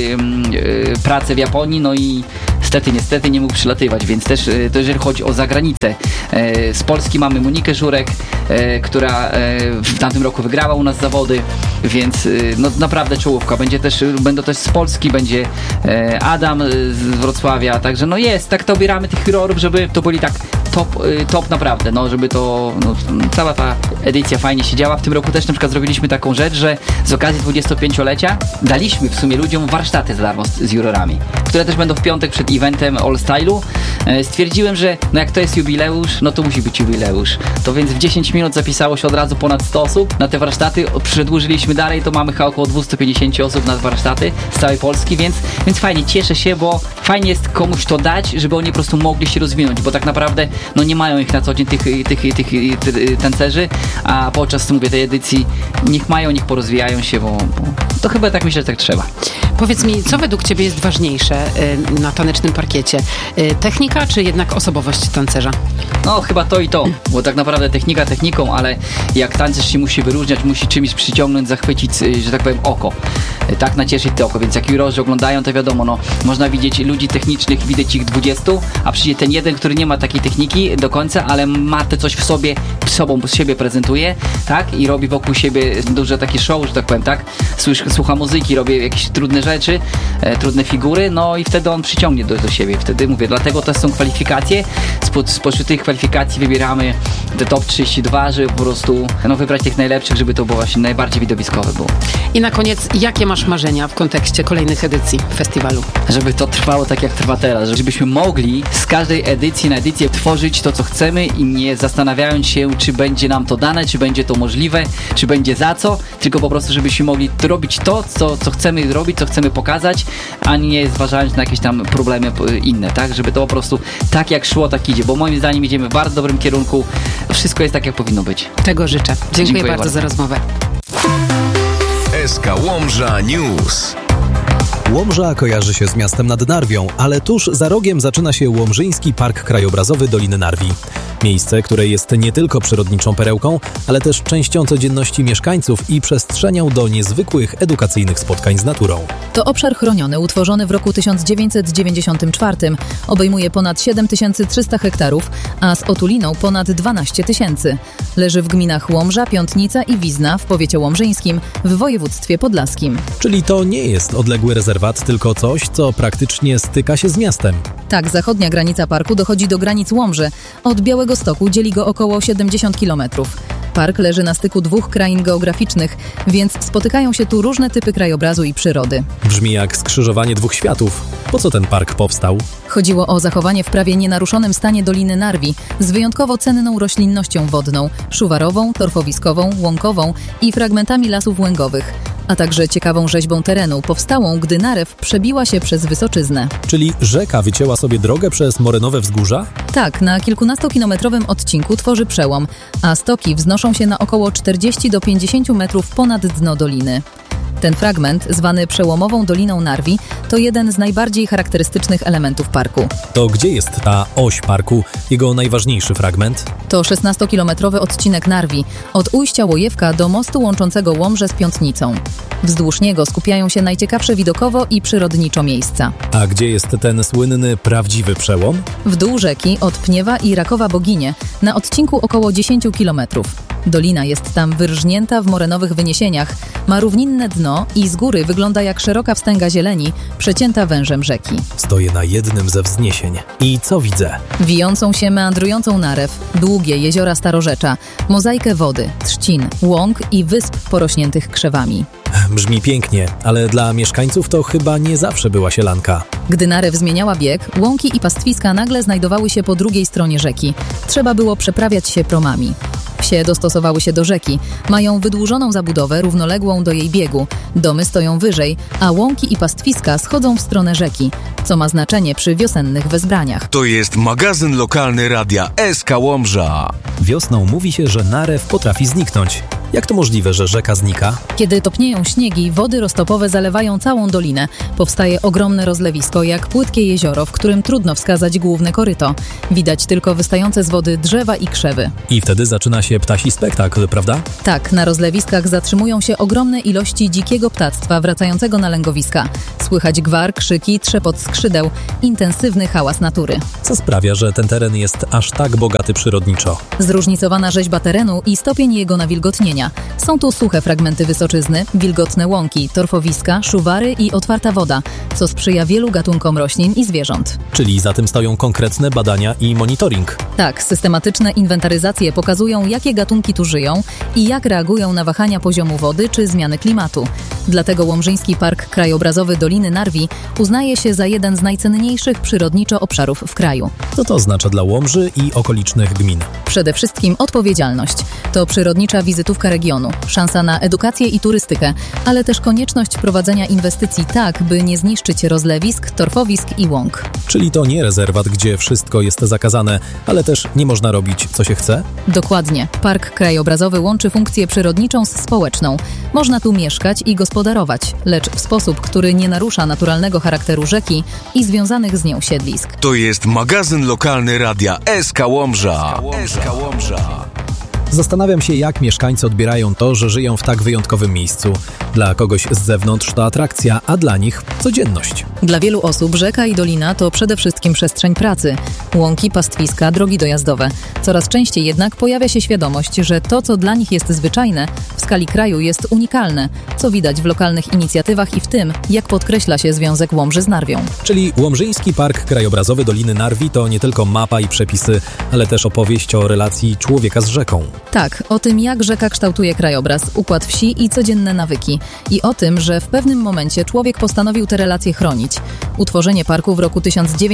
[SPEAKER 5] pracę w Japonii, no i niestety nie mógł przylatywać, więc też to jeżeli chodzi o zagranicę. Z Polski mamy Monikę Żurek, która w tamtym roku wygrała u nas zawody, więc no naprawdę czołówka. Będą też z Polski, będzie Adam z Wrocławia, także no jest, tak to obieramy tych jurorów, żeby to byli tak top naprawdę, no żeby to cała ta edycja fajnie się działa. W tym roku też na przykład zrobiliśmy taką rzecz, że z okazji 25-lecia daliśmy w sumie ludziom warsztaty za darmo z jurorami, które też będą w piątek przed eventem All Style'u. Stwierdziłem, że no jak to jest jubileusz, no to musi być jubileusz. To więc w 10 minut zapisało się od razu ponad 100 osób na te warsztaty. Przedłużyliśmy dalej, to mamy chyba około 250 osób na warsztaty z całej Polski, więc fajnie, cieszę się, bo fajnie jest komuś to dać, żeby oni po prostu mogli się rozwinąć, bo tak naprawdę no nie mają ich na co dzień tych tancerzy, a podczas tej edycji niech porozwijają się, bo to chyba tak myślę, że tak trzeba.
[SPEAKER 4] Powiedz mi, co według Ciebie jest ważniejsze na tanecznym parkiecie? Technika, czy jednak osobowość tancerza?
[SPEAKER 5] No, chyba to i to, bo tak naprawdę technika techniką, ale jak tancerz się musi wyróżniać, musi czymś przyciągnąć, zachwycić, że tak powiem, oko. Tak nacieszyć to oko, więc jak jurorzy oglądają, to wiadomo, no, można widzieć ludzi technicznych, widać ich 20, a przyjdzie ten jeden, który nie ma takiej techniki do końca, ale ma to coś w sobie, z siebie prezentuje, tak? I robi wokół siebie duże takie show, że tak powiem, tak? Słucha muzyki, robi jakieś trudne rzeczy, trudne figury, no i wtedy on przyciągnie do siebie. Wtedy mówię, dlatego to są kwalifikacje. Spośród tych kwalifikacji wybieramy te top 32, żeby po prostu wybrać tych najlepszych, żeby to było właśnie najbardziej widowiskowe było.
[SPEAKER 4] I na koniec, jakie masz marzenia w kontekście kolejnych edycji festiwalu?
[SPEAKER 5] Żeby to trwało tak, jak trwa teraz. Żebyśmy mogli z każdej edycji na edycję tworzyć to, co chcemy i nie zastanawiając się, czy będzie nam to dane, czy będzie to możliwe, czy będzie za co, tylko po prostu, żebyśmy mogli robić to, co chcemy robić, co chcemy pokazać, a nie zważając na jakieś tam problemy inne, tak? Żeby to po prostu tak jak szło, tak idzie, bo moim zdaniem idziemy w bardzo dobrym kierunku. Wszystko jest tak, jak powinno być.
[SPEAKER 4] Tego życzę. Dziękuję bardzo za rozmowę.
[SPEAKER 2] SK Łomża News.
[SPEAKER 1] Łomża kojarzy się z miastem nad Narwią, ale tuż za rogiem zaczyna się Łomżyński Park Krajobrazowy Doliny Narwi. Miejsce, które jest nie tylko przyrodniczą perełką, ale też częścią codzienności mieszkańców i przestrzenią do niezwykłych edukacyjnych spotkań z naturą.
[SPEAKER 3] To obszar chroniony, utworzony w roku 1994. Obejmuje ponad 7300 hektarów, a z otuliną ponad 12 000. Leży w gminach Łomża, Piątnica i Wizna w powiecie łomżyńskim w województwie podlaskim.
[SPEAKER 1] Czyli to nie jest odległy rezerwat, tylko coś, co praktycznie styka się z miastem.
[SPEAKER 3] Tak, zachodnia granica parku dochodzi do granic Łomży. Od Białegostoku dzieli go około 70 km. Park leży na styku 2 krain geograficznych, więc spotykają się tu różne typy krajobrazu i przyrody.
[SPEAKER 1] Brzmi jak skrzyżowanie 2 światów. Po co ten park powstał?
[SPEAKER 3] Chodziło o zachowanie w prawie nienaruszonym stanie Doliny Narwi z wyjątkowo cenną roślinnością wodną, szuwarową, torfowiskową, łąkową i fragmentami lasów łęgowych, a także ciekawą rzeźbą terenu powstałą, gdy narew przebiła się przez Wysoczyznę.
[SPEAKER 1] Czyli rzeka wycięła sobie drogę przez morynowe wzgórza?
[SPEAKER 3] Tak, na kilkunastokilometrowym odcinku tworzy przełom, a stoki wznoszą się na około 40 do 50 metrów ponad dno doliny. Ten fragment, zwany przełomową Doliną Narwi, to jeden z najbardziej charakterystycznych elementów parku.
[SPEAKER 1] To gdzie jest ta oś parku, jego najważniejszy fragment?
[SPEAKER 3] To 16-kilometrowy odcinek Narwi, od ujścia Łojewka do mostu łączącego Łomżę z Piątnicą. Wzdłuż niego skupiają się najciekawsze widokowo i przyrodniczo miejsca.
[SPEAKER 1] A gdzie jest ten słynny, prawdziwy przełom?
[SPEAKER 3] W dół rzeki od Pniewa i Rakowa Boginie, na odcinku około 10 kilometrów. Dolina jest tam wyrżnięta w morenowych wyniesieniach, ma równinne dno i z góry wygląda jak szeroka wstęga zieleni, przecięta wężem rzeki.
[SPEAKER 1] Stoję na jednym ze wzniesień. I co widzę?
[SPEAKER 3] Wijącą się, meandrującą narew, długie jeziora starorzecza, mozaikę wody, trzcin, łąk i wysp porośniętych krzewami.
[SPEAKER 1] Brzmi pięknie, ale dla mieszkańców to chyba nie zawsze była sielanka.
[SPEAKER 3] Gdy narew zmieniała bieg, łąki i pastwiska nagle znajdowały się po drugiej stronie rzeki. Trzeba było przeprawiać się promami. Wsie dostosowały się do rzeki. Mają wydłużoną zabudowę równoległą do jej biegu. Domy stoją wyżej, a łąki i pastwiska schodzą w stronę rzeki, co ma znaczenie przy wiosennych wezbraniach.
[SPEAKER 2] To jest magazyn lokalny radia SK Łomża.
[SPEAKER 1] Wiosną mówi się, że narew potrafi zniknąć. Jak to możliwe, że rzeka znika?
[SPEAKER 3] Kiedy topnieją śniegi, wody roztopowe zalewają całą dolinę. Powstaje ogromne rozlewisko, jak płytkie jezioro, w którym trudno wskazać główne koryto. Widać tylko wystające z wody drzewa i krzewy.
[SPEAKER 1] I wtedy zaczyna się ptasi spektakl, prawda?
[SPEAKER 3] Tak, na rozlewiskach zatrzymują się ogromne ilości dzikiego ptactwa wracającego na lęgowiska. Słychać gwar, krzyki, trzepot skrzydeł, intensywny hałas natury.
[SPEAKER 1] Co sprawia, że ten teren jest aż tak bogaty przyrodniczo?
[SPEAKER 3] Zróżnicowana rzeźba terenu i stopień jego nawilgotnienia. Są tu suche fragmenty wysoczyzny, wilgotne łąki, torfowiska, szuwary i otwarta woda, co sprzyja wielu gatunkom roślin i zwierząt.
[SPEAKER 1] Czyli za tym stoją konkretne badania i monitoring.
[SPEAKER 3] Tak, systematyczne inwentaryzacje pokazują, jakie gatunki tu żyją i jak reagują na wahania poziomu wody czy zmiany klimatu. Dlatego Łomżyński Park Krajobrazowy Doliny Narwi uznaje się za jeden z najcenniejszych przyrodniczo obszarów w kraju.
[SPEAKER 1] Co to oznacza dla Łomży i okolicznych gmin?
[SPEAKER 3] Przede wszystkim odpowiedzialność. To przyrodnicza wizytówka regionu, szansa na edukację i turystykę, ale też konieczność prowadzenia inwestycji tak, by nie zniszczyć rozlewisk, torfowisk i łąk.
[SPEAKER 1] Czyli to nie rezerwat, gdzie wszystko jest zakazane, ale też nie można robić, co się chce?
[SPEAKER 3] Dokładnie. Park krajobrazowy łączy funkcję przyrodniczą z społeczną. Można tu mieszkać i gospodarować, lecz w sposób, który nie narusza naturalnego charakteru rzeki i związanych z nią siedlisk.
[SPEAKER 2] To jest magazyn lokalny radia SK Łomża.
[SPEAKER 1] Zastanawiam się, jak mieszkańcy odbierają to, że żyją w tak wyjątkowym miejscu. Dla kogoś z zewnątrz to atrakcja, a dla nich codzienność.
[SPEAKER 3] Dla wielu osób rzeka i dolina to przede wszystkim przestrzeń pracy. Łąki, pastwiska, drogi dojazdowe. Coraz częściej jednak pojawia się świadomość, że to, co dla nich jest zwyczajne, w skali kraju jest unikalne, co widać w lokalnych inicjatywach i w tym, jak podkreśla się Związek Łomży z Narwią.
[SPEAKER 1] Czyli Łomżyński Park Krajobrazowy Doliny Narwi to nie tylko mapa i przepisy, ale też opowieść o relacji człowieka z rzeką.
[SPEAKER 3] Tak, o tym, jak rzeka kształtuje krajobraz, układ wsi i codzienne nawyki. I o tym, że w pewnym momencie człowiek postanowił te relacje chronić. Utworzenie parku w roku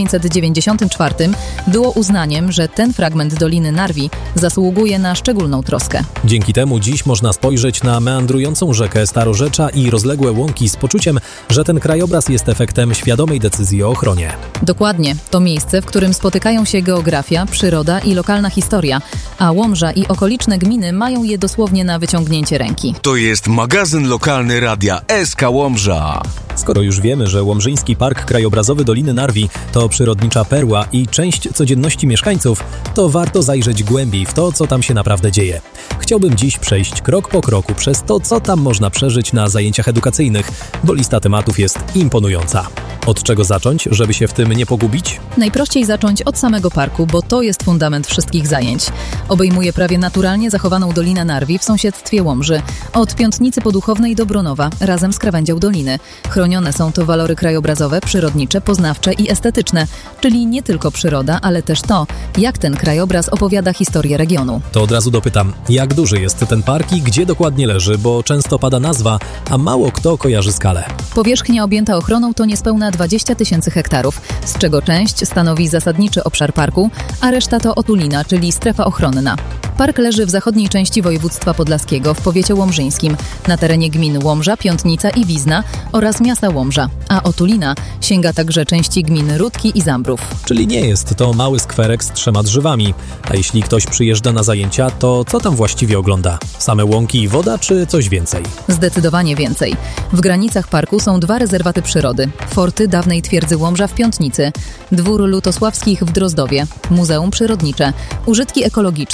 [SPEAKER 3] 1994 było uznaniem, że ten fragment Doliny Narwi zasługuje na szczególną troskę.
[SPEAKER 1] Dzięki temu dziś można spojrzeć na meandrującą rzekę Starorzecza i rozległe łąki z poczuciem, że ten krajobraz jest efektem świadomej decyzji o ochronie.
[SPEAKER 3] Dokładnie. To miejsce, w którym spotykają się geografia, przyroda i lokalna historia, a Łomża i okoliczne gminy mają je dosłownie na wyciągnięcie ręki.
[SPEAKER 2] To jest magazyn lokalny radia SK Łomża.
[SPEAKER 1] Skoro już wiemy, że Łomżyński Park Krajobrazowy Doliny Narwi to przyrodnicza perła i część codzienności mieszkańców, to warto zajrzeć głębiej w to, co tam się naprawdę dzieje. Chciałbym dziś przejść krok po kroku przez to, co tam można przeżyć na zajęciach edukacyjnych, bo lista tematów jest imponująca. Od czego zacząć, żeby się w tym nie pogubić?
[SPEAKER 3] Najprościej zacząć od samego parku, bo to jest fundament wszystkich zajęć. Obejmuje prawie naturalnie zachowaną Dolinę Narwi w sąsiedztwie Łomży. Od Piątnicy Poduchownej do Bronowa, razem z krawędzią doliny. Chronione są to walory krajobrazowe, przyrodnicze, poznawcze i estetyczne, czyli nie tylko przyroda, ale też to, jak ten krajobraz opowiada historię regionu.
[SPEAKER 1] To od razu dopytam, jak duży jest ten park i gdzie dokładnie leży, bo często pada nazwa, a mało kto kojarzy skalę.
[SPEAKER 3] Powierzchnia objęta ochroną to niespełna 20 000 hektarów, z czego część stanowi zasadniczy obszar parku, a reszta to otulina, czyli strefa ochronna. Park leży w zachodniej części województwa podlaskiego w powiecie łomżyńskim, na terenie gmin Łomża, Piątnica i Wizna oraz miasta Łomża, a otulina sięga także części gmin Rudki i Zambrów.
[SPEAKER 1] Czyli nie jest to mały skwerek z 3 drzewami. A jeśli ktoś przyjeżdża na zajęcia, to co tam właściwie ogląda? Same łąki i woda, czy coś więcej?
[SPEAKER 3] Zdecydowanie więcej. W granicach parku są 2 rezerwaty przyrody. Forty dawnej twierdzy Łomża w Piątnicy, Dwór Lutosławskich w Drozdowie, Muzeum Przyrodnicze, użytki ekologiczne,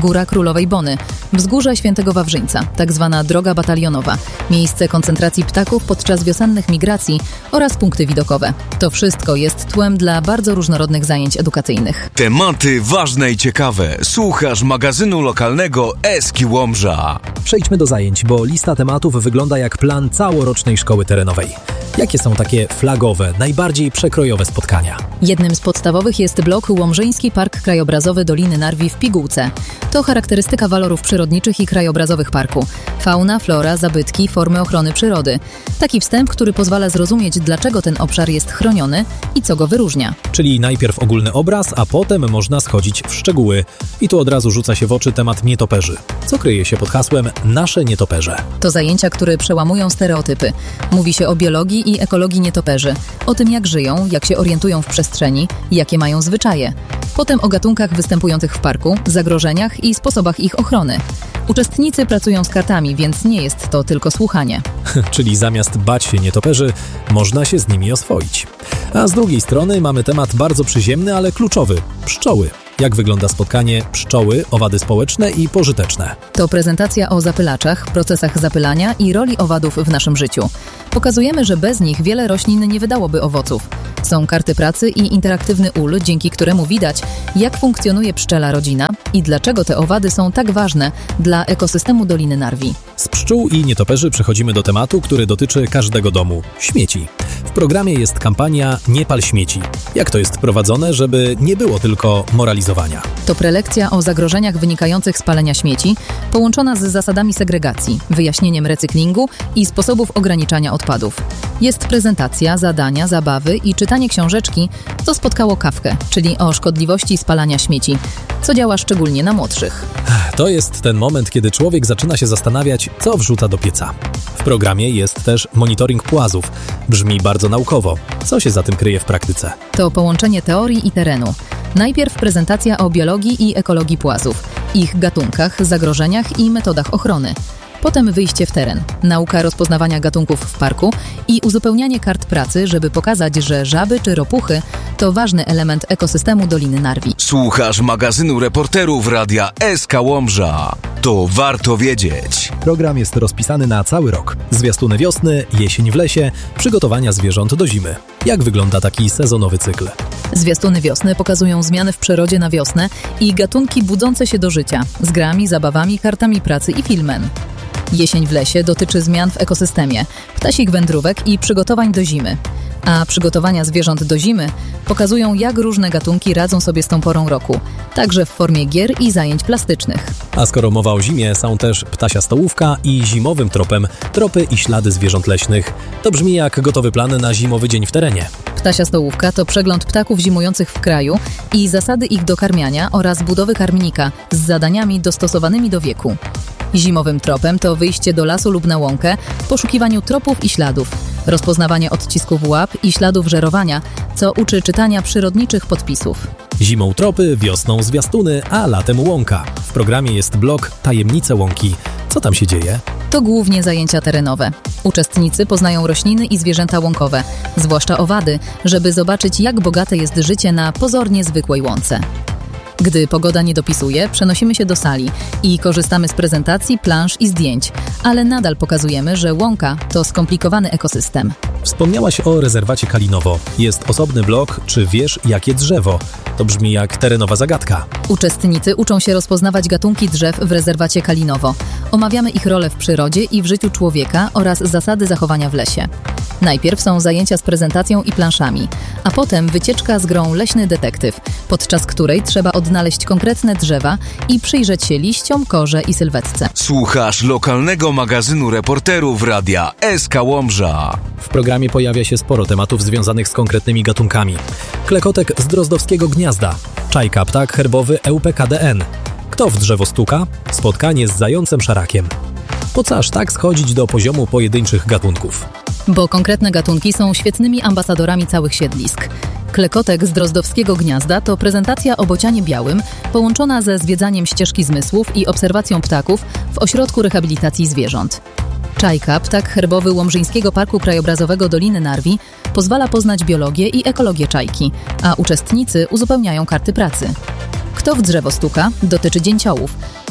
[SPEAKER 3] Góra Królowej Bony, wzgórze Świętego Wawrzyńca, tak zwana droga batalionowa, miejsce koncentracji ptaków podczas wiosennych migracji oraz punkty widokowe. To wszystko jest tłem dla bardzo różnorodnych zajęć edukacyjnych.
[SPEAKER 2] Tematy ważne i ciekawe. Słuchasz magazynu lokalnego Eski Łomża.
[SPEAKER 1] Przejdźmy do zajęć, bo lista tematów wygląda jak plan całorocznej szkoły terenowej. Jakie są takie flagowe, najbardziej przekrojowe spotkania?
[SPEAKER 3] Jednym z podstawowych jest blok Łomżyński Park Krajobrazowy Doliny Narwi w Pigułce. To charakterystyka walorów przyrodniczych i krajobrazowych parku. Fauna, flora, zabytki, formy ochrony przyrody. Taki wstęp, który pozwala zrozumieć, dlaczego ten obszar jest chroniony i co go wyróżnia.
[SPEAKER 1] Czyli najpierw ogólny obraz, a potem można schodzić w szczegóły. I tu od razu rzuca się w oczy temat nietoperzy. Co kryje się pod hasłem Nasze nietoperze?
[SPEAKER 3] To zajęcia, które przełamują stereotypy. Mówi się o biologii i ekologii nietoperzy, o tym jak żyją, jak się orientują w przestrzeni, jakie mają zwyczaje. Potem o gatunkach występujących w parku, zagrożeniach i sposobach ich ochrony. Uczestnicy pracują z kartami, więc nie jest to tylko słuchanie.
[SPEAKER 1] Czyli zamiast bać się nietoperzy, można się z nimi oswoić. A z drugiej strony mamy temat bardzo przyziemny, ale kluczowy – pszczoły. Jak wygląda spotkanie pszczoły, owady społeczne i pożyteczne?
[SPEAKER 3] To prezentacja o zapylaczach, procesach zapylania i roli owadów w naszym życiu. Pokazujemy, że bez nich wiele roślin nie wydałoby owoców. Są karty pracy i interaktywny ul, dzięki któremu widać, jak funkcjonuje pszczela rodzina i dlaczego te owady są tak ważne dla ekosystemu Doliny Narwi.
[SPEAKER 1] Z pszczół i nietoperzy przechodzimy do tematu, który dotyczy każdego domu – śmieci. W programie jest kampania Nie pal śmieci. Jak to jest prowadzone, żeby nie było tylko moralizowania?
[SPEAKER 3] To prelekcja o zagrożeniach wynikających z palenia śmieci, połączona z zasadami segregacji, wyjaśnieniem recyklingu i sposobów ograniczania odpadów. Jest prezentacja, zadania, zabawy i czytanie książeczki, co spotkało Kawkę, czyli o szkodliwości spalania śmieci, co działa szczególnie na młodszych.
[SPEAKER 1] To jest ten moment, kiedy człowiek zaczyna się zastanawiać, co wrzuca do pieca. W programie jest też monitoring płazów. Brzmi bardzo naukowo. Co się za tym kryje w praktyce?
[SPEAKER 3] To połączenie teorii i terenu. Najpierw prezentacja o biologii i ekologii płazów, ich gatunkach, zagrożeniach i metodach ochrony. Potem wyjście w teren, nauka rozpoznawania gatunków w parku i uzupełnianie kart pracy, żeby pokazać, że żaby czy ropuchy to ważny element ekosystemu Doliny Narwi.
[SPEAKER 2] Słuchasz magazynu reporterów Radia SK Łomża. To warto wiedzieć.
[SPEAKER 1] Program jest rozpisany na cały rok. Zwiastuny wiosny, jesień w lesie, przygotowania zwierząt do zimy. Jak wygląda taki sezonowy cykl?
[SPEAKER 3] Zwiastuny wiosny pokazują zmiany w przyrodzie na wiosnę i gatunki budzące się do życia, z grami, zabawami, kartami pracy i filmem. Jesień w lesie dotyczy zmian w ekosystemie, ptasich wędrówek i przygotowań do zimy. A przygotowania zwierząt do zimy pokazują, jak różne gatunki radzą sobie z tą porą roku, także w formie gier i zajęć plastycznych.
[SPEAKER 1] A skoro mowa o zimie, są też ptasia stołówka i zimowym tropem tropy i ślady zwierząt leśnych. To brzmi jak gotowy plan na zimowy dzień w terenie.
[SPEAKER 3] Ptasia stołówka to przegląd ptaków zimujących w kraju i zasady ich dokarmiania oraz budowy karmnika z zadaniami dostosowanymi do wieku. Zimowym tropem to wyjście do lasu lub na łąkę w poszukiwaniu tropów i śladów, rozpoznawanie odcisków łap i śladów żerowania, co uczy czytania przyrodniczych podpisów.
[SPEAKER 1] Zimą tropy, wiosną zwiastuny, a latem łąka. W programie jest blok Tajemnice łąki. Co tam się dzieje?
[SPEAKER 3] To głównie zajęcia terenowe. Uczestnicy poznają rośliny i zwierzęta łąkowe, zwłaszcza owady, żeby zobaczyć, jak bogate jest życie na pozornie zwykłej łące. Gdy pogoda nie dopisuje, przenosimy się do sali i korzystamy z prezentacji, plansz i zdjęć, ale nadal pokazujemy, że łąka to skomplikowany ekosystem.
[SPEAKER 1] Wspomniałaś o rezerwacie Kalinowo. Jest osobny blok, czy wiesz, jakie drzewo? To brzmi jak terenowa zagadka.
[SPEAKER 3] Uczestnicy uczą się rozpoznawać gatunki drzew w rezerwacie Kalinowo. Omawiamy ich rolę w przyrodzie i w życiu człowieka oraz zasady zachowania w lesie. Najpierw są zajęcia z prezentacją i planszami, a potem wycieczka z grą Leśny Detektyw, podczas której trzeba odnaleźć konkretne drzewa i przyjrzeć się liściom, korze i sylwetce.
[SPEAKER 2] Słuchasz lokalnego magazynu reporterów Radia SK Łomża.
[SPEAKER 1] W programie pojawia się sporo tematów związanych z konkretnymi gatunkami. Klekotek z drozdowskiego gniazda, czajka, ptak herbowy EUPKDN. Kto w drzewo stuka? Spotkanie z zającem szarakiem. Po co aż tak schodzić do poziomu pojedynczych gatunków?
[SPEAKER 3] Bo konkretne gatunki są świetnymi ambasadorami całych siedlisk. Klekotek z drozdowskiego gniazda to prezentacja o bocianie białym, połączona ze zwiedzaniem ścieżki zmysłów i obserwacją ptaków w ośrodku rehabilitacji zwierząt. Czajka, ptak herbowy Łomżyńskiego Parku Krajobrazowego Doliny Narwi, pozwala poznać biologię i ekologię czajki, a uczestnicy uzupełniają karty pracy. Kto w drzewo stuka? Dotyczy dzięciołów.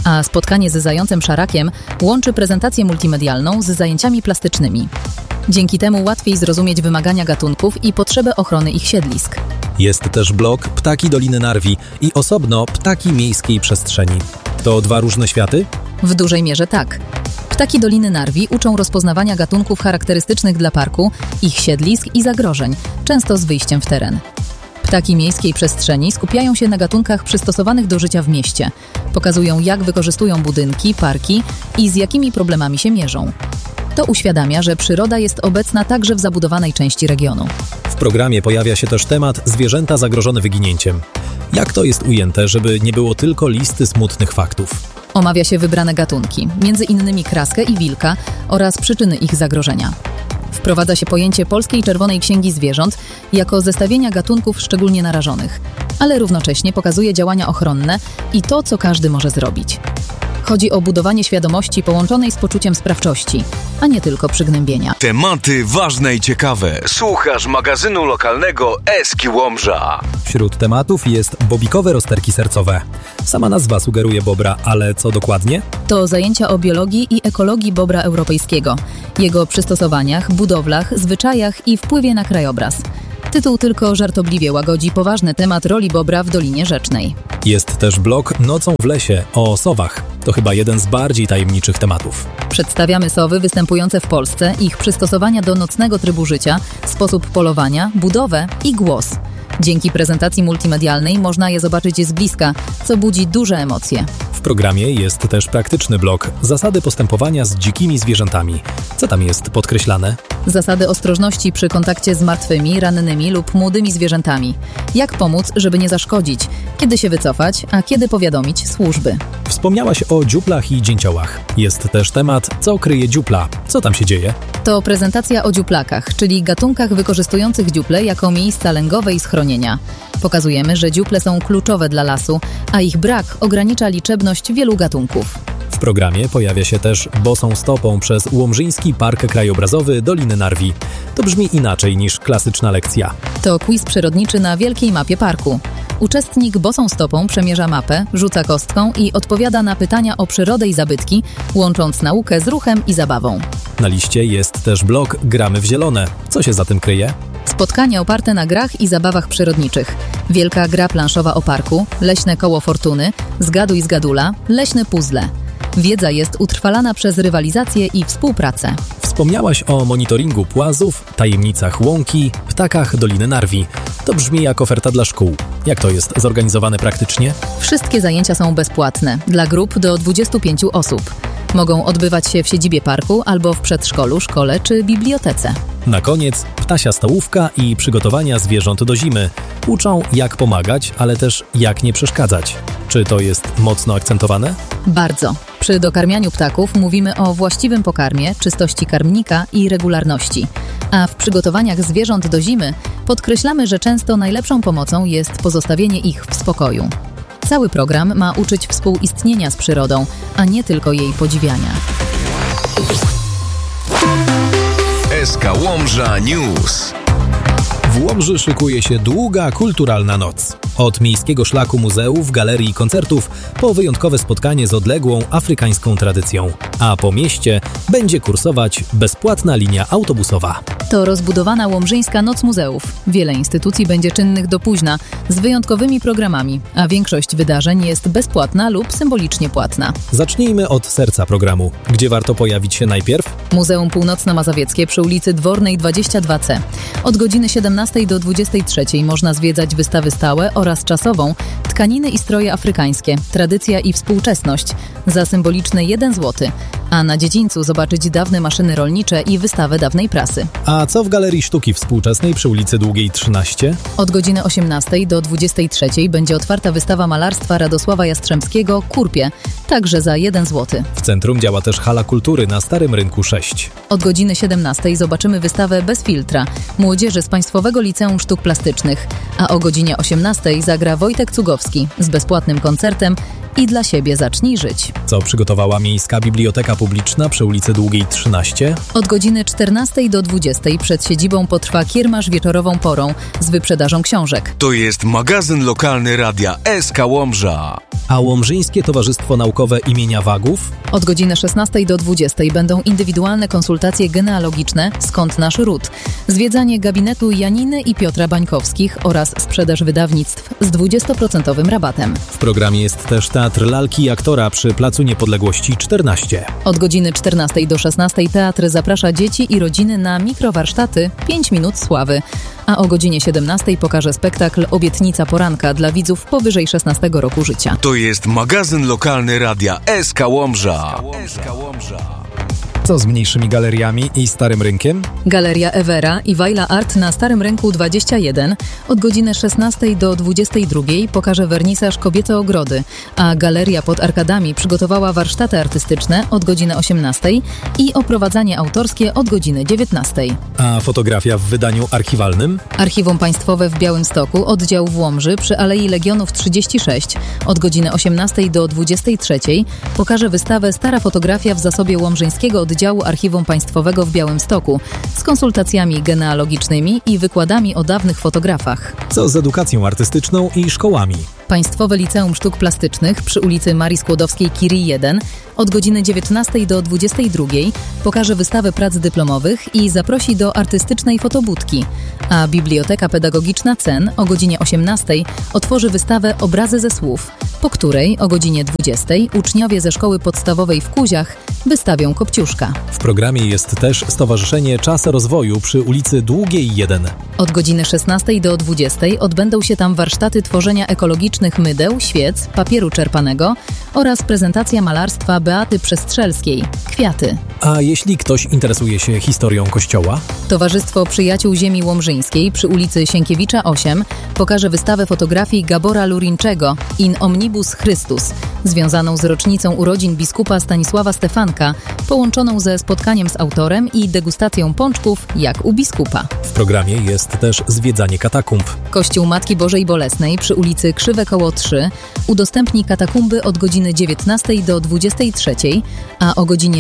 [SPEAKER 3] a spotkanie z zającem szarakiem łączy prezentację multimedialną z zajęciami plastycznymi. Dzięki temu łatwiej zrozumieć wymagania gatunków i potrzebę ochrony ich siedlisk.
[SPEAKER 1] Jest też blok Ptaki Doliny Narwi i osobno Ptaki Miejskiej Przestrzeni. To dwa różne światy?
[SPEAKER 3] W dużej mierze tak. Ptaki Doliny Narwi uczą rozpoznawania gatunków charakterystycznych dla parku, ich siedlisk i zagrożeń, często z wyjściem w teren. Ptaki Miejskiej Przestrzeni skupiają się na gatunkach przystosowanych do życia w mieście. Pokazują, jak wykorzystują budynki, parki i z jakimi problemami się mierzą. To uświadamia, że przyroda jest obecna także w zabudowanej części regionu.
[SPEAKER 1] W programie pojawia się też temat zwierzęta zagrożone wyginięciem. Jak to jest ujęte, żeby nie było tylko listy smutnych faktów?
[SPEAKER 3] Omawia się wybrane gatunki, między innymi kraskę i wilka oraz przyczyny ich zagrożenia. Wprowadza się pojęcie Polskiej Czerwonej Księgi Zwierząt jako zestawienia gatunków szczególnie narażonych, ale równocześnie pokazuje działania ochronne i to, co każdy może zrobić. Chodzi o budowanie świadomości połączonej z poczuciem sprawczości, a nie tylko przygnębienia.
[SPEAKER 2] Tematy ważne i ciekawe. Słuchasz magazynu lokalnego Eski Łomża.
[SPEAKER 1] Wśród tematów jest bobikowe rozterki sercowe. Sama nazwa sugeruje bobra, ale co dokładnie?
[SPEAKER 3] To zajęcia o biologii i ekologii bobra europejskiego, jego przystosowaniach, budowlach, zwyczajach i wpływie na krajobraz. Tytuł tylko żartobliwie łagodzi poważny temat roli bobra w Dolinie Rzecznej.
[SPEAKER 1] Jest też blok Nocą w lesie o sowach. To chyba jeden z bardziej tajemniczych tematów.
[SPEAKER 3] Przedstawiamy sowy występujące w Polsce, ich przystosowania do nocnego trybu życia, sposób polowania, budowę i głos. Dzięki prezentacji multimedialnej można je zobaczyć z bliska, co budzi duże emocje.
[SPEAKER 1] W programie jest też praktyczny blok Zasady postępowania z dzikimi zwierzętami. Co tam jest podkreślane?
[SPEAKER 3] Zasady ostrożności przy kontakcie z martwymi, rannymi lub młodymi zwierzętami. Jak pomóc, żeby nie zaszkodzić? Kiedy się wycofać, a kiedy powiadomić służby?
[SPEAKER 1] Wspomniałaś o dziuplach i dzięciołach. Jest też temat, co kryje dziupla. Co tam się dzieje?
[SPEAKER 3] To prezentacja o dziuplakach, czyli gatunkach wykorzystujących dziuple jako miejsca lęgowe i schronienia. Pokazujemy, że dziuple są kluczowe dla lasu, a ich brak ogranicza liczebność wielu gatunków.
[SPEAKER 1] W programie pojawia się też Bosą stopą przez Łomżyński Park Krajobrazowy Doliny Narwi. To brzmi inaczej niż klasyczna lekcja.
[SPEAKER 3] To quiz przyrodniczy na wielkiej mapie parku. Uczestnik bosą stopą przemierza mapę, rzuca kostką i odpowiada na pytania o przyrodę i zabytki, łącząc naukę z ruchem i zabawą.
[SPEAKER 1] Na liście jest też blok Gramy w zielone. Co się za tym kryje?
[SPEAKER 3] Spotkania oparte na grach i zabawach przyrodniczych. Wielka gra planszowa o parku, leśne koło fortuny, zgaduj zgadula, leśne puzzle. Wiedza jest utrwalana przez rywalizację i współpracę.
[SPEAKER 1] Wspomniałaś o monitoringu płazów, tajemnicach łąki, ptakach Doliny Narwi. To brzmi jak oferta dla szkół. Jak to jest zorganizowane praktycznie?
[SPEAKER 3] Wszystkie zajęcia są bezpłatne, dla grup do 25 osób. Mogą odbywać się w siedzibie parku albo w przedszkolu, szkole czy bibliotece.
[SPEAKER 1] Na koniec ptasia stołówka i przygotowania zwierząt do zimy. Uczą, jak pomagać, ale też jak nie przeszkadzać. Czy to jest mocno akcentowane?
[SPEAKER 3] Bardzo. Przy dokarmianiu ptaków mówimy o właściwym pokarmie, czystości karmnika i regularności. A w przygotowaniach zwierząt do zimy podkreślamy, że często najlepszą pomocą jest pozostawienie ich w spokoju. Cały program ma uczyć współistnienia z przyrodą, a nie tylko jej podziwiania.
[SPEAKER 2] SK Łomża News.
[SPEAKER 1] W Łomży szykuje się długa kulturalna noc. Od miejskiego szlaku muzeów, galerii i koncertów po wyjątkowe spotkanie z odległą afrykańską tradycją. A po mieście będzie kursować bezpłatna linia autobusowa.
[SPEAKER 3] To rozbudowana Łomżyńska Noc Muzeów. Wiele instytucji będzie czynnych do późna, z wyjątkowymi programami, a większość wydarzeń jest bezpłatna lub symbolicznie płatna.
[SPEAKER 1] Zacznijmy od serca programu. Gdzie warto pojawić się najpierw?
[SPEAKER 3] Muzeum Północno-Mazowieckie przy ulicy Dwornej 22C. Od godziny 17 do 23 można zwiedzać wystawy stałe oraz czasową Tkaniny i stroje afrykańskie, tradycja i współczesność za symboliczne 1 zł, a na dziedzińcu zobaczyć dawne maszyny rolnicze i wystawę dawnej prasy.
[SPEAKER 1] A co w Galerii Sztuki Współczesnej przy ulicy Długiej 13?
[SPEAKER 3] Od godziny 18 do 23 będzie otwarta wystawa malarstwa Radosława Jastrzębskiego Kurpie, także za 1 zł.
[SPEAKER 1] W centrum działa też Hala Kultury na Starym Rynku 6.
[SPEAKER 3] Od godziny 17 zobaczymy wystawę Bez filtra młodzieży z Państwowego Liceum Sztuk Plastycznych, a o godzinie 18 zagra Wojtek Cugowski z bezpłatnym koncertem i dla siebie zacznij żyć.
[SPEAKER 1] Co przygotowała Miejska Biblioteka Publiczna przy ulicy Długiej 13?
[SPEAKER 3] Od godziny 14 do 20 przed siedzibą potrwa kiermasz wieczorową porą z wyprzedażą książek.
[SPEAKER 2] To jest magazyn lokalny radia SK Łomża.
[SPEAKER 1] A Łomżyńskie Towarzystwo Naukowe imienia Wagów?
[SPEAKER 3] Od godziny 16 do 20 będą indywidualne konsultacje genealogiczne Skąd nasz ród, zwiedzanie gabinetu Janiny i Piotra Bańkowskich oraz sprzedaż wydawnictw z 20% rabatem.
[SPEAKER 1] W programie jest też Teatr Lalki i Aktora przy Placu Niepodległości 14.
[SPEAKER 3] Od godziny 14 do 16 teatr zaprasza dzieci i rodziny na mikrowarsztaty 5 minut sławy, a o godzinie 17 pokaże spektakl Obietnica poranka dla widzów powyżej 16 roku życia.
[SPEAKER 2] To jest magazyn lokalny radia SK Łomża.
[SPEAKER 1] Co z mniejszymi galeriami i Starym Rynkiem?
[SPEAKER 3] Galeria Ewera i Wajla Art na Starym Rynku 21 od godziny 16 do 22 pokaże wernisaż Kobiece ogrody, a Galeria pod Arkadami przygotowała warsztaty artystyczne od godziny 18 i oprowadzanie autorskie od godziny 19.
[SPEAKER 1] A fotografia w wydaniu archiwalnym?
[SPEAKER 3] Archiwum Państwowe w Białymstoku, oddział w Łomży przy Alei Legionów 36 od godziny 18 do 23 pokaże wystawę Stara fotografia w zasobie łomżyńskiego oddziału Archiwum Państwowego w Białymstoku z konsultacjami genealogicznymi i wykładami o dawnych fotografach.
[SPEAKER 1] Co z edukacją artystyczną i szkołami?
[SPEAKER 3] Państwowe Liceum Sztuk Plastycznych przy ulicy Marii Skłodowskiej-Curie 1 od godziny 19 do 22 pokaże wystawę prac dyplomowych i zaprosi do artystycznej fotobudki, a Biblioteka Pedagogiczna CEN o godzinie 18 otworzy wystawę Obrazy ze słów, po której o godzinie 20 uczniowie ze szkoły podstawowej w Kuziach wystawią Kopciuszka.
[SPEAKER 1] W programie jest też Stowarzyszenie Czas Rozwoju przy ulicy Długiej 1.
[SPEAKER 3] Od godziny 16 do 20 odbędą się tam warsztaty tworzenia ekologicznych mydeł, świec, papieru czerpanego oraz prezentacja malarstwa Beaty Przestrzelskiej Kwiaty.
[SPEAKER 1] A jeśli ktoś interesuje się historią Kościoła?
[SPEAKER 3] Towarzystwo Przyjaciół Ziemi Łomżyńskiej przy ulicy Sienkiewicza 8 pokaże wystawę fotografii Gabora Lurinczego In Omnibus Christus, związaną z rocznicą urodzin biskupa Stanisława Stefanka, połączoną ze spotkaniem z autorem i degustacją pączków jak u biskupa.
[SPEAKER 1] W programie jest też zwiedzanie katakumb.
[SPEAKER 3] Kościół Matki Bożej Bolesnej przy ulicy Krzywe Koło 3 udostępni katakumby od godziny 19 do 23, a o godzinie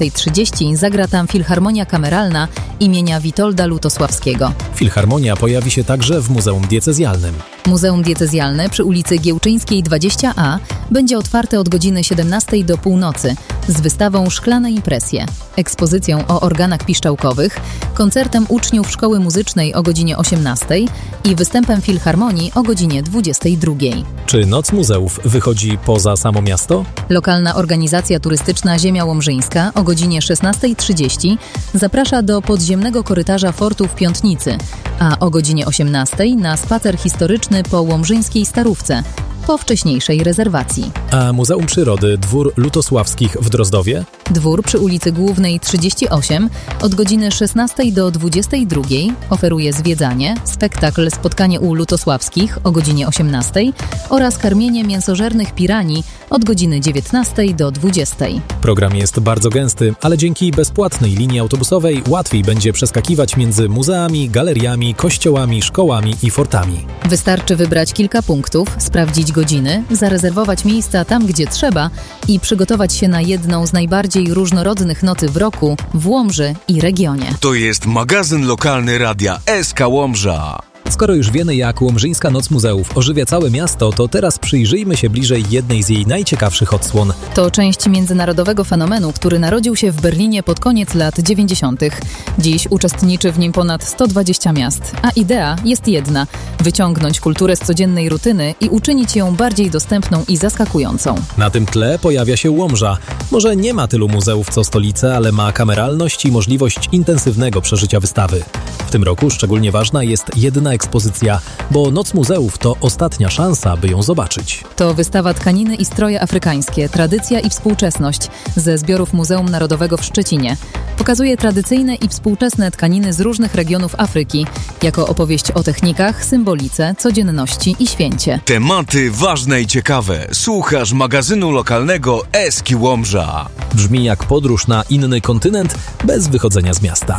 [SPEAKER 3] 20:30 zagra tam Filharmonia Kameralna imienia Witolda Lutosławskiego.
[SPEAKER 1] Filharmonia pojawi się także w Muzeum Diecezjalnym.
[SPEAKER 3] Muzeum Diecezjalne przy ulicy Giełczyńskiej 20A będzie otwarte od godziny 17 do północy z wystawą Szklane impresje, ekspozycją o organach piszczałkowych, koncertem uczniów Szkoły Muzycznej o godzinie 18 i występem Filharmonii o godzinie 22.
[SPEAKER 1] Czy Noc Muzeów wychodzi poza samo miasto?
[SPEAKER 3] Lokalna organizacja turystyczna Ziemia Łomżyńska o godzinie 16:30 zaprasza do podziemnego korytarza fortu w Piątnicy, a o godzinie 18 na spacer historyczny po łomżyńskiej Starówce, po wcześniejszej rezerwacji.
[SPEAKER 1] A Muzeum Przyrody Dwór Lutosławskich w Drozdowie?
[SPEAKER 3] Dwór przy ulicy Głównej 38 od godziny 16 do 22 oferuje zwiedzanie, spektakl Spotkanie u Lutosławskich o godzinie 18 oraz karmienie mięsożernych piranii od godziny 19 do 20.
[SPEAKER 1] Program jest bardzo gęsty, ale dzięki bezpłatnej linii autobusowej łatwiej będzie przeskakiwać między muzeami, galeriami, kościołami, szkołami i fortami.
[SPEAKER 3] Wystarczy wybrać kilka punktów, sprawdzić godziny, zarezerwować miejsca tam, gdzie trzeba i przygotować się na jedną z najbardziej różnorodnych nocy w roku w Łomży i regionie.
[SPEAKER 2] To jest magazyn lokalny radia SK Łomża.
[SPEAKER 1] Skoro już wiemy, jak Łomżyńska Noc Muzeów ożywia całe miasto, to teraz przyjrzyjmy się bliżej jednej z jej najciekawszych odsłon.
[SPEAKER 3] To część międzynarodowego fenomenu, który narodził się w Berlinie pod koniec lat 90. Dziś uczestniczy w nim ponad 120 miast, a idea jest jedna – wyciągnąć kulturę z codziennej rutyny i uczynić ją bardziej dostępną i zaskakującą.
[SPEAKER 1] Na tym tle pojawia się Łomża. Może nie ma tylu muzeów co stolice, ale ma kameralność i możliwość intensywnego przeżycia wystawy. W tym roku szczególnie ważna jest jedna ekspozycja, bo Noc Muzeów to ostatnia szansa, by ją zobaczyć.
[SPEAKER 3] To wystawa Tkaniny i stroje afrykańskie, tradycja i współczesność ze zbiorów Muzeum Narodowego w Szczecinie. Pokazuje tradycyjne i współczesne tkaniny z różnych regionów Afryki, jako opowieść o technikach, symbolice, codzienności i święcie.
[SPEAKER 2] Tematy ważne i ciekawe. Słuchasz magazynu lokalnego SK Łomża.
[SPEAKER 1] Brzmi jak podróż na inny kontynent bez wychodzenia z miasta.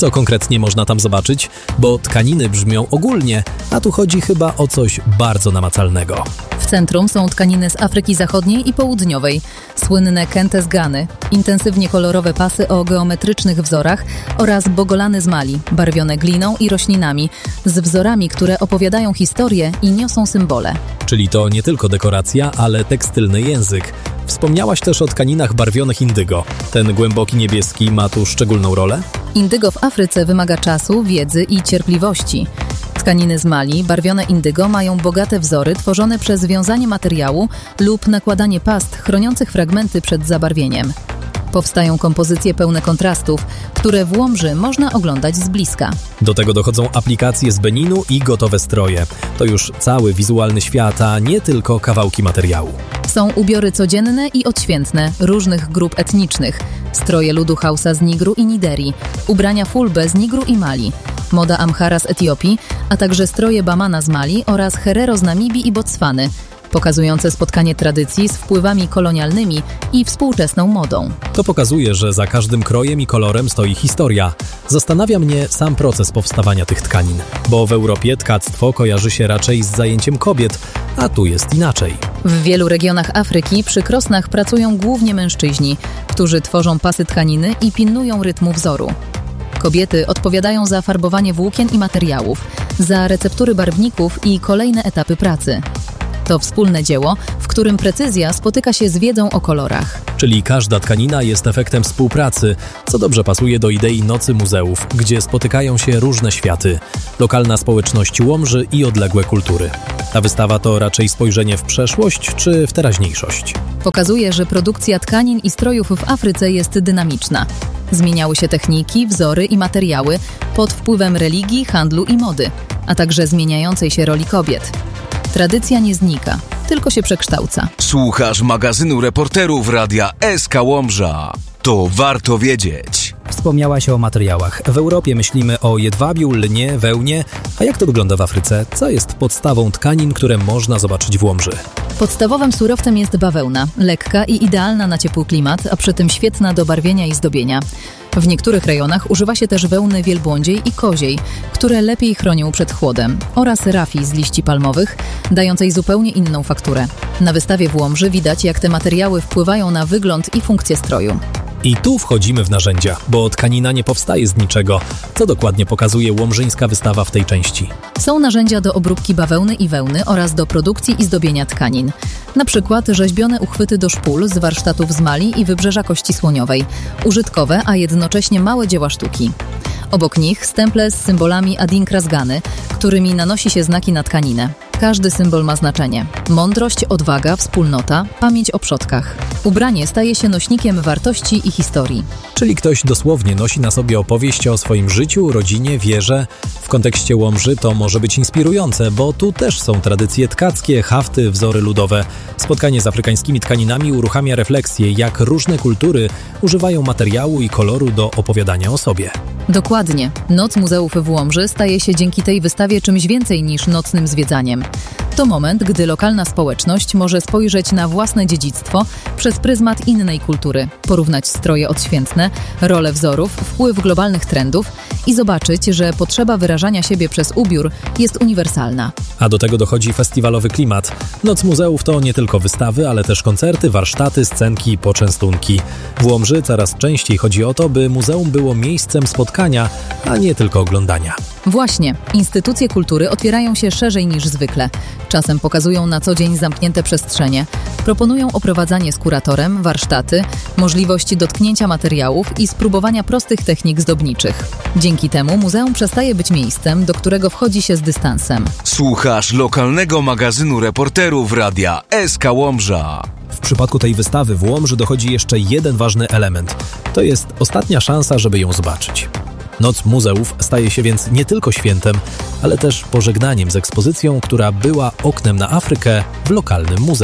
[SPEAKER 1] Co konkretnie można tam zobaczyć? Bo tkaniny brzmią ogólnie, a tu chodzi chyba o coś bardzo namacalnego.
[SPEAKER 3] W centrum są tkaniny z Afryki Zachodniej i Południowej, słynne kente z Gany, intensywnie kolorowe pasy o geometrycznych wzorach oraz bogolany z Mali, barwione gliną i roślinami, z wzorami, które opowiadają historię i niosą symbole.
[SPEAKER 1] Czyli to nie tylko dekoracja, ale tekstylny język. Wspomniałaś też o tkaninach barwionych indygo. Ten głęboki niebieski ma tu szczególną rolę?
[SPEAKER 3] Indygo w Afryce wymaga czasu, wiedzy i cierpliwości. Tkaniny z Mali, barwione indygo, mają bogate wzory tworzone przez wiązanie materiału lub nakładanie past chroniących fragmenty przed zabarwieniem. Powstają kompozycje pełne kontrastów, które w Łomży można oglądać z bliska.
[SPEAKER 1] Do tego dochodzą aplikacje z Beninu i gotowe stroje. To już cały wizualny świat, a nie tylko kawałki materiału.
[SPEAKER 3] Są ubiory codzienne i odświętne różnych grup etnicznych, stroje ludu Hausa z Nigru i Nigerii, ubrania Fulbe z Nigru i Mali, moda Amhara z Etiopii, a także stroje Bamana z Mali oraz Herero z Namibii i Botswany, pokazujące spotkanie tradycji z wpływami kolonialnymi i współczesną modą.
[SPEAKER 1] To pokazuje, że za każdym krojem i kolorem stoi historia. Zastanawia mnie sam proces powstawania tych tkanin, bo w Europie tkactwo kojarzy się raczej z zajęciem kobiet, a tu jest inaczej.
[SPEAKER 3] W wielu regionach Afryki przy krosnach pracują głównie mężczyźni, którzy tworzą pasy tkaniny i pilnują rytmu wzoru. Kobiety odpowiadają za farbowanie włókien i materiałów, za receptury barwników i kolejne etapy pracy. To wspólne dzieło, w którym precyzja spotyka się z wiedzą o kolorach.
[SPEAKER 1] Czyli każda tkanina jest efektem współpracy, co dobrze pasuje do idei Nocy Muzeów, gdzie spotykają się różne światy, lokalna społeczność Łomży i odległe kultury. Ta wystawa to raczej spojrzenie w przeszłość czy w teraźniejszość?
[SPEAKER 3] Pokazuje, że produkcja tkanin i strojów w Afryce jest dynamiczna. Zmieniały się techniki, wzory i materiały pod wpływem religii, handlu i mody, a także zmieniającej się roli kobiet. Tradycja nie znika, tylko się przekształca.
[SPEAKER 2] Słuchasz magazynu reporterów Radia SK Łomża. To warto wiedzieć.
[SPEAKER 1] Wspomniałaś o materiałach. W Europie myślimy o jedwabiu, lnie, wełnie. A jak to wygląda w Afryce? Co jest podstawą tkanin, które można zobaczyć w Łomży?
[SPEAKER 3] Podstawowym surowcem jest bawełna, lekka i idealna na ciepły klimat, a przy tym świetna do barwienia i zdobienia. W niektórych rejonach używa się też wełny wielbłądziej i koziej, które lepiej chronią przed chłodem, oraz rafii z liści palmowych, dającej zupełnie inną fakturę. Na wystawie w Łomży widać, jak te materiały wpływają na wygląd i funkcję stroju.
[SPEAKER 1] I tu wchodzimy w narzędzia, bo tkanina nie powstaje z niczego. Co dokładnie pokazuje łomżyńska wystawa w tej części?
[SPEAKER 3] Są narzędzia do obróbki bawełny i wełny oraz do produkcji i zdobienia tkanin. Na przykład rzeźbione uchwyty do szpul z warsztatów z Mali i Wybrzeża Kości Słoniowej. Użytkowe, a jednocześnie małe dzieła sztuki. Obok nich stemple z symbolami Adinkra z Gany, którymi nanosi się znaki na tkaninę. Każdy symbol ma znaczenie. Mądrość, odwaga, wspólnota, pamięć o przodkach. Ubranie staje się nośnikiem wartości i historii.
[SPEAKER 1] Czyli ktoś dosłownie nosi na sobie opowieść o swoim życiu, rodzinie, wierze. W kontekście Łomży to może być inspirujące, bo tu też są tradycje tkackie, hafty, wzory ludowe. Spotkanie z afrykańskimi tkaninami uruchamia refleksję, jak różne kultury używają materiału i koloru do opowiadania o sobie.
[SPEAKER 3] Dokładnie. Noc Muzeów w Łomży staje się dzięki tej wystawie czymś więcej niż nocnym zwiedzaniem. To moment, gdy lokalna społeczność może spojrzeć na własne dziedzictwo przez pryzmat innej kultury, porównać stroje odświętne, rolę wzorów, wpływ globalnych trendów i zobaczyć, że potrzeba wyrażania siebie przez ubiór jest uniwersalna.
[SPEAKER 1] A do tego dochodzi festiwalowy klimat. Noc Muzeów to nie tylko wystawy, ale też koncerty, warsztaty, scenki, poczęstunki. W Łomży coraz częściej chodzi o to, by muzeum było miejscem spotkania, a nie tylko oglądania.
[SPEAKER 3] Właśnie, instytucje kultury otwierają się szerzej niż zwykle. Czasem pokazują na co dzień zamknięte przestrzenie, proponują oprowadzanie z kuratorem, warsztaty, możliwości dotknięcia materiałów i spróbowania prostych technik zdobniczych. Dzięki temu muzeum przestaje być miejscem, do którego wchodzi się z dystansem.
[SPEAKER 2] Słuchasz lokalnego magazynu reporterów Radia SK Łomża.
[SPEAKER 1] W przypadku tej wystawy w Łomży dochodzi jeszcze jeden ważny element. To jest ostatnia szansa, żeby ją zobaczyć. Noc Muzeów staje się więc nie tylko świętem, ale też pożegnaniem z ekspozycją, która była oknem na Afrykę w lokalnym muzeum.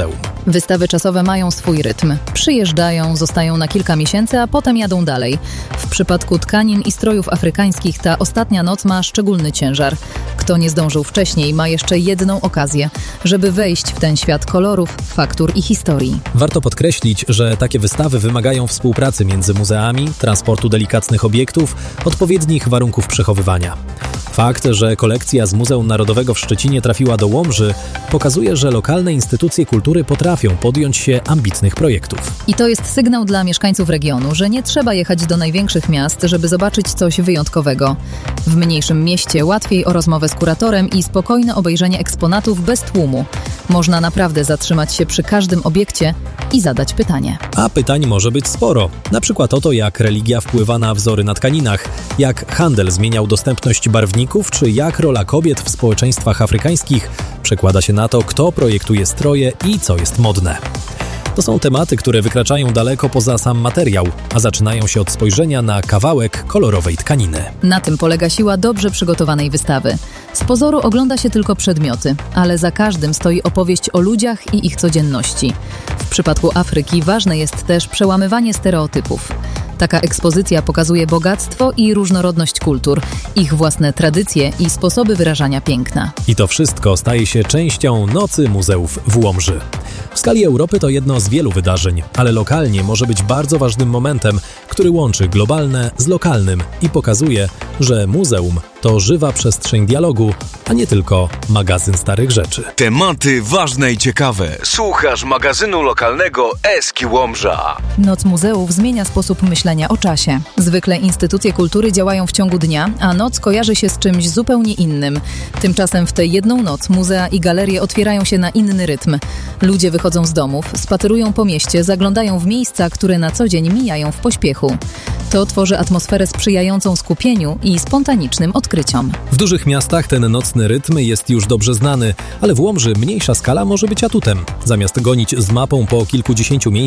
[SPEAKER 3] Wystawy czasowe mają swój rytm. Przyjeżdżają, zostają na kilka miesięcy, a potem jadą dalej. W przypadku tkanin i strojów afrykańskich ta ostatnia noc ma szczególny ciężar. Kto nie zdążył wcześniej, ma jeszcze jedną okazję, żeby wejść w ten świat kolorów, faktur i historii.
[SPEAKER 1] Warto podkreślić, że takie wystawy wymagają współpracy między muzeami, transportu delikatnych obiektów, odpowiednich warunków przechowywania. Fakt, że kolekcja z Muzeum Narodowego w Szczecinie trafiła do Łomży, pokazuje, że lokalne instytucje kultury potrafią podjąć się ambitnych projektów.
[SPEAKER 3] I to jest sygnał dla mieszkańców regionu, że nie trzeba jechać do największych miast, żeby zobaczyć coś wyjątkowego. W mniejszym mieście łatwiej o rozmowę z kuratorem i spokojne obejrzenie eksponatów bez tłumu. Można naprawdę zatrzymać się przy każdym obiekcie i zadać pytanie.
[SPEAKER 1] A pytań może być sporo. Na przykład o to, jak religia wpływa na wzory na tkaninach, jak handel zmieniał dostępność barwników, czy jak rola kobiet w społeczeństwach afrykańskich przekłada się na to, kto projektuje stroje i co jest modne. To są tematy, które wykraczają daleko poza sam materiał, a zaczynają się od spojrzenia na kawałek kolorowej tkaniny.
[SPEAKER 3] Na tym polega siła dobrze przygotowanej wystawy. Z pozoru ogląda się tylko przedmioty, ale za każdym stoi opowieść o ludziach i ich codzienności. W przypadku Afryki ważne jest też przełamywanie stereotypów. Taka ekspozycja pokazuje bogactwo i różnorodność kultur, ich własne tradycje i sposoby wyrażania piękna.
[SPEAKER 1] I to wszystko staje się częścią Nocy Muzeów w Łomży. W skali Europy to jedno z wielu wydarzeń, ale lokalnie może być bardzo ważnym momentem, który łączy globalne z lokalnym i pokazuje, że muzeum to żywa przestrzeń dialogu, a nie tylko magazyn starych rzeczy.
[SPEAKER 2] Tematy ważne i ciekawe. Słuchasz magazynu lokalnego Eski Łomża.
[SPEAKER 3] Noc muzeów zmienia sposób myślenia o czasie. Zwykle instytucje kultury działają w ciągu dnia, a noc kojarzy się z czymś zupełnie innym. Tymczasem w tę jedną noc muzea i galerie otwierają się na inny rytm. Ludzie wychodzą z domów, spacerują po mieście, zaglądają w miejsca, które na co dzień mijają w pośpiechu. To tworzy atmosferę sprzyjającą skupieniu i spontanicznym odkryciom.
[SPEAKER 1] W dużych miastach ten nocny rytm jest już dobrze znany, ale w Łomży mniejsza skala może być atutem. Zamiast gonić z mapą po kilkudziesięciu miejscach,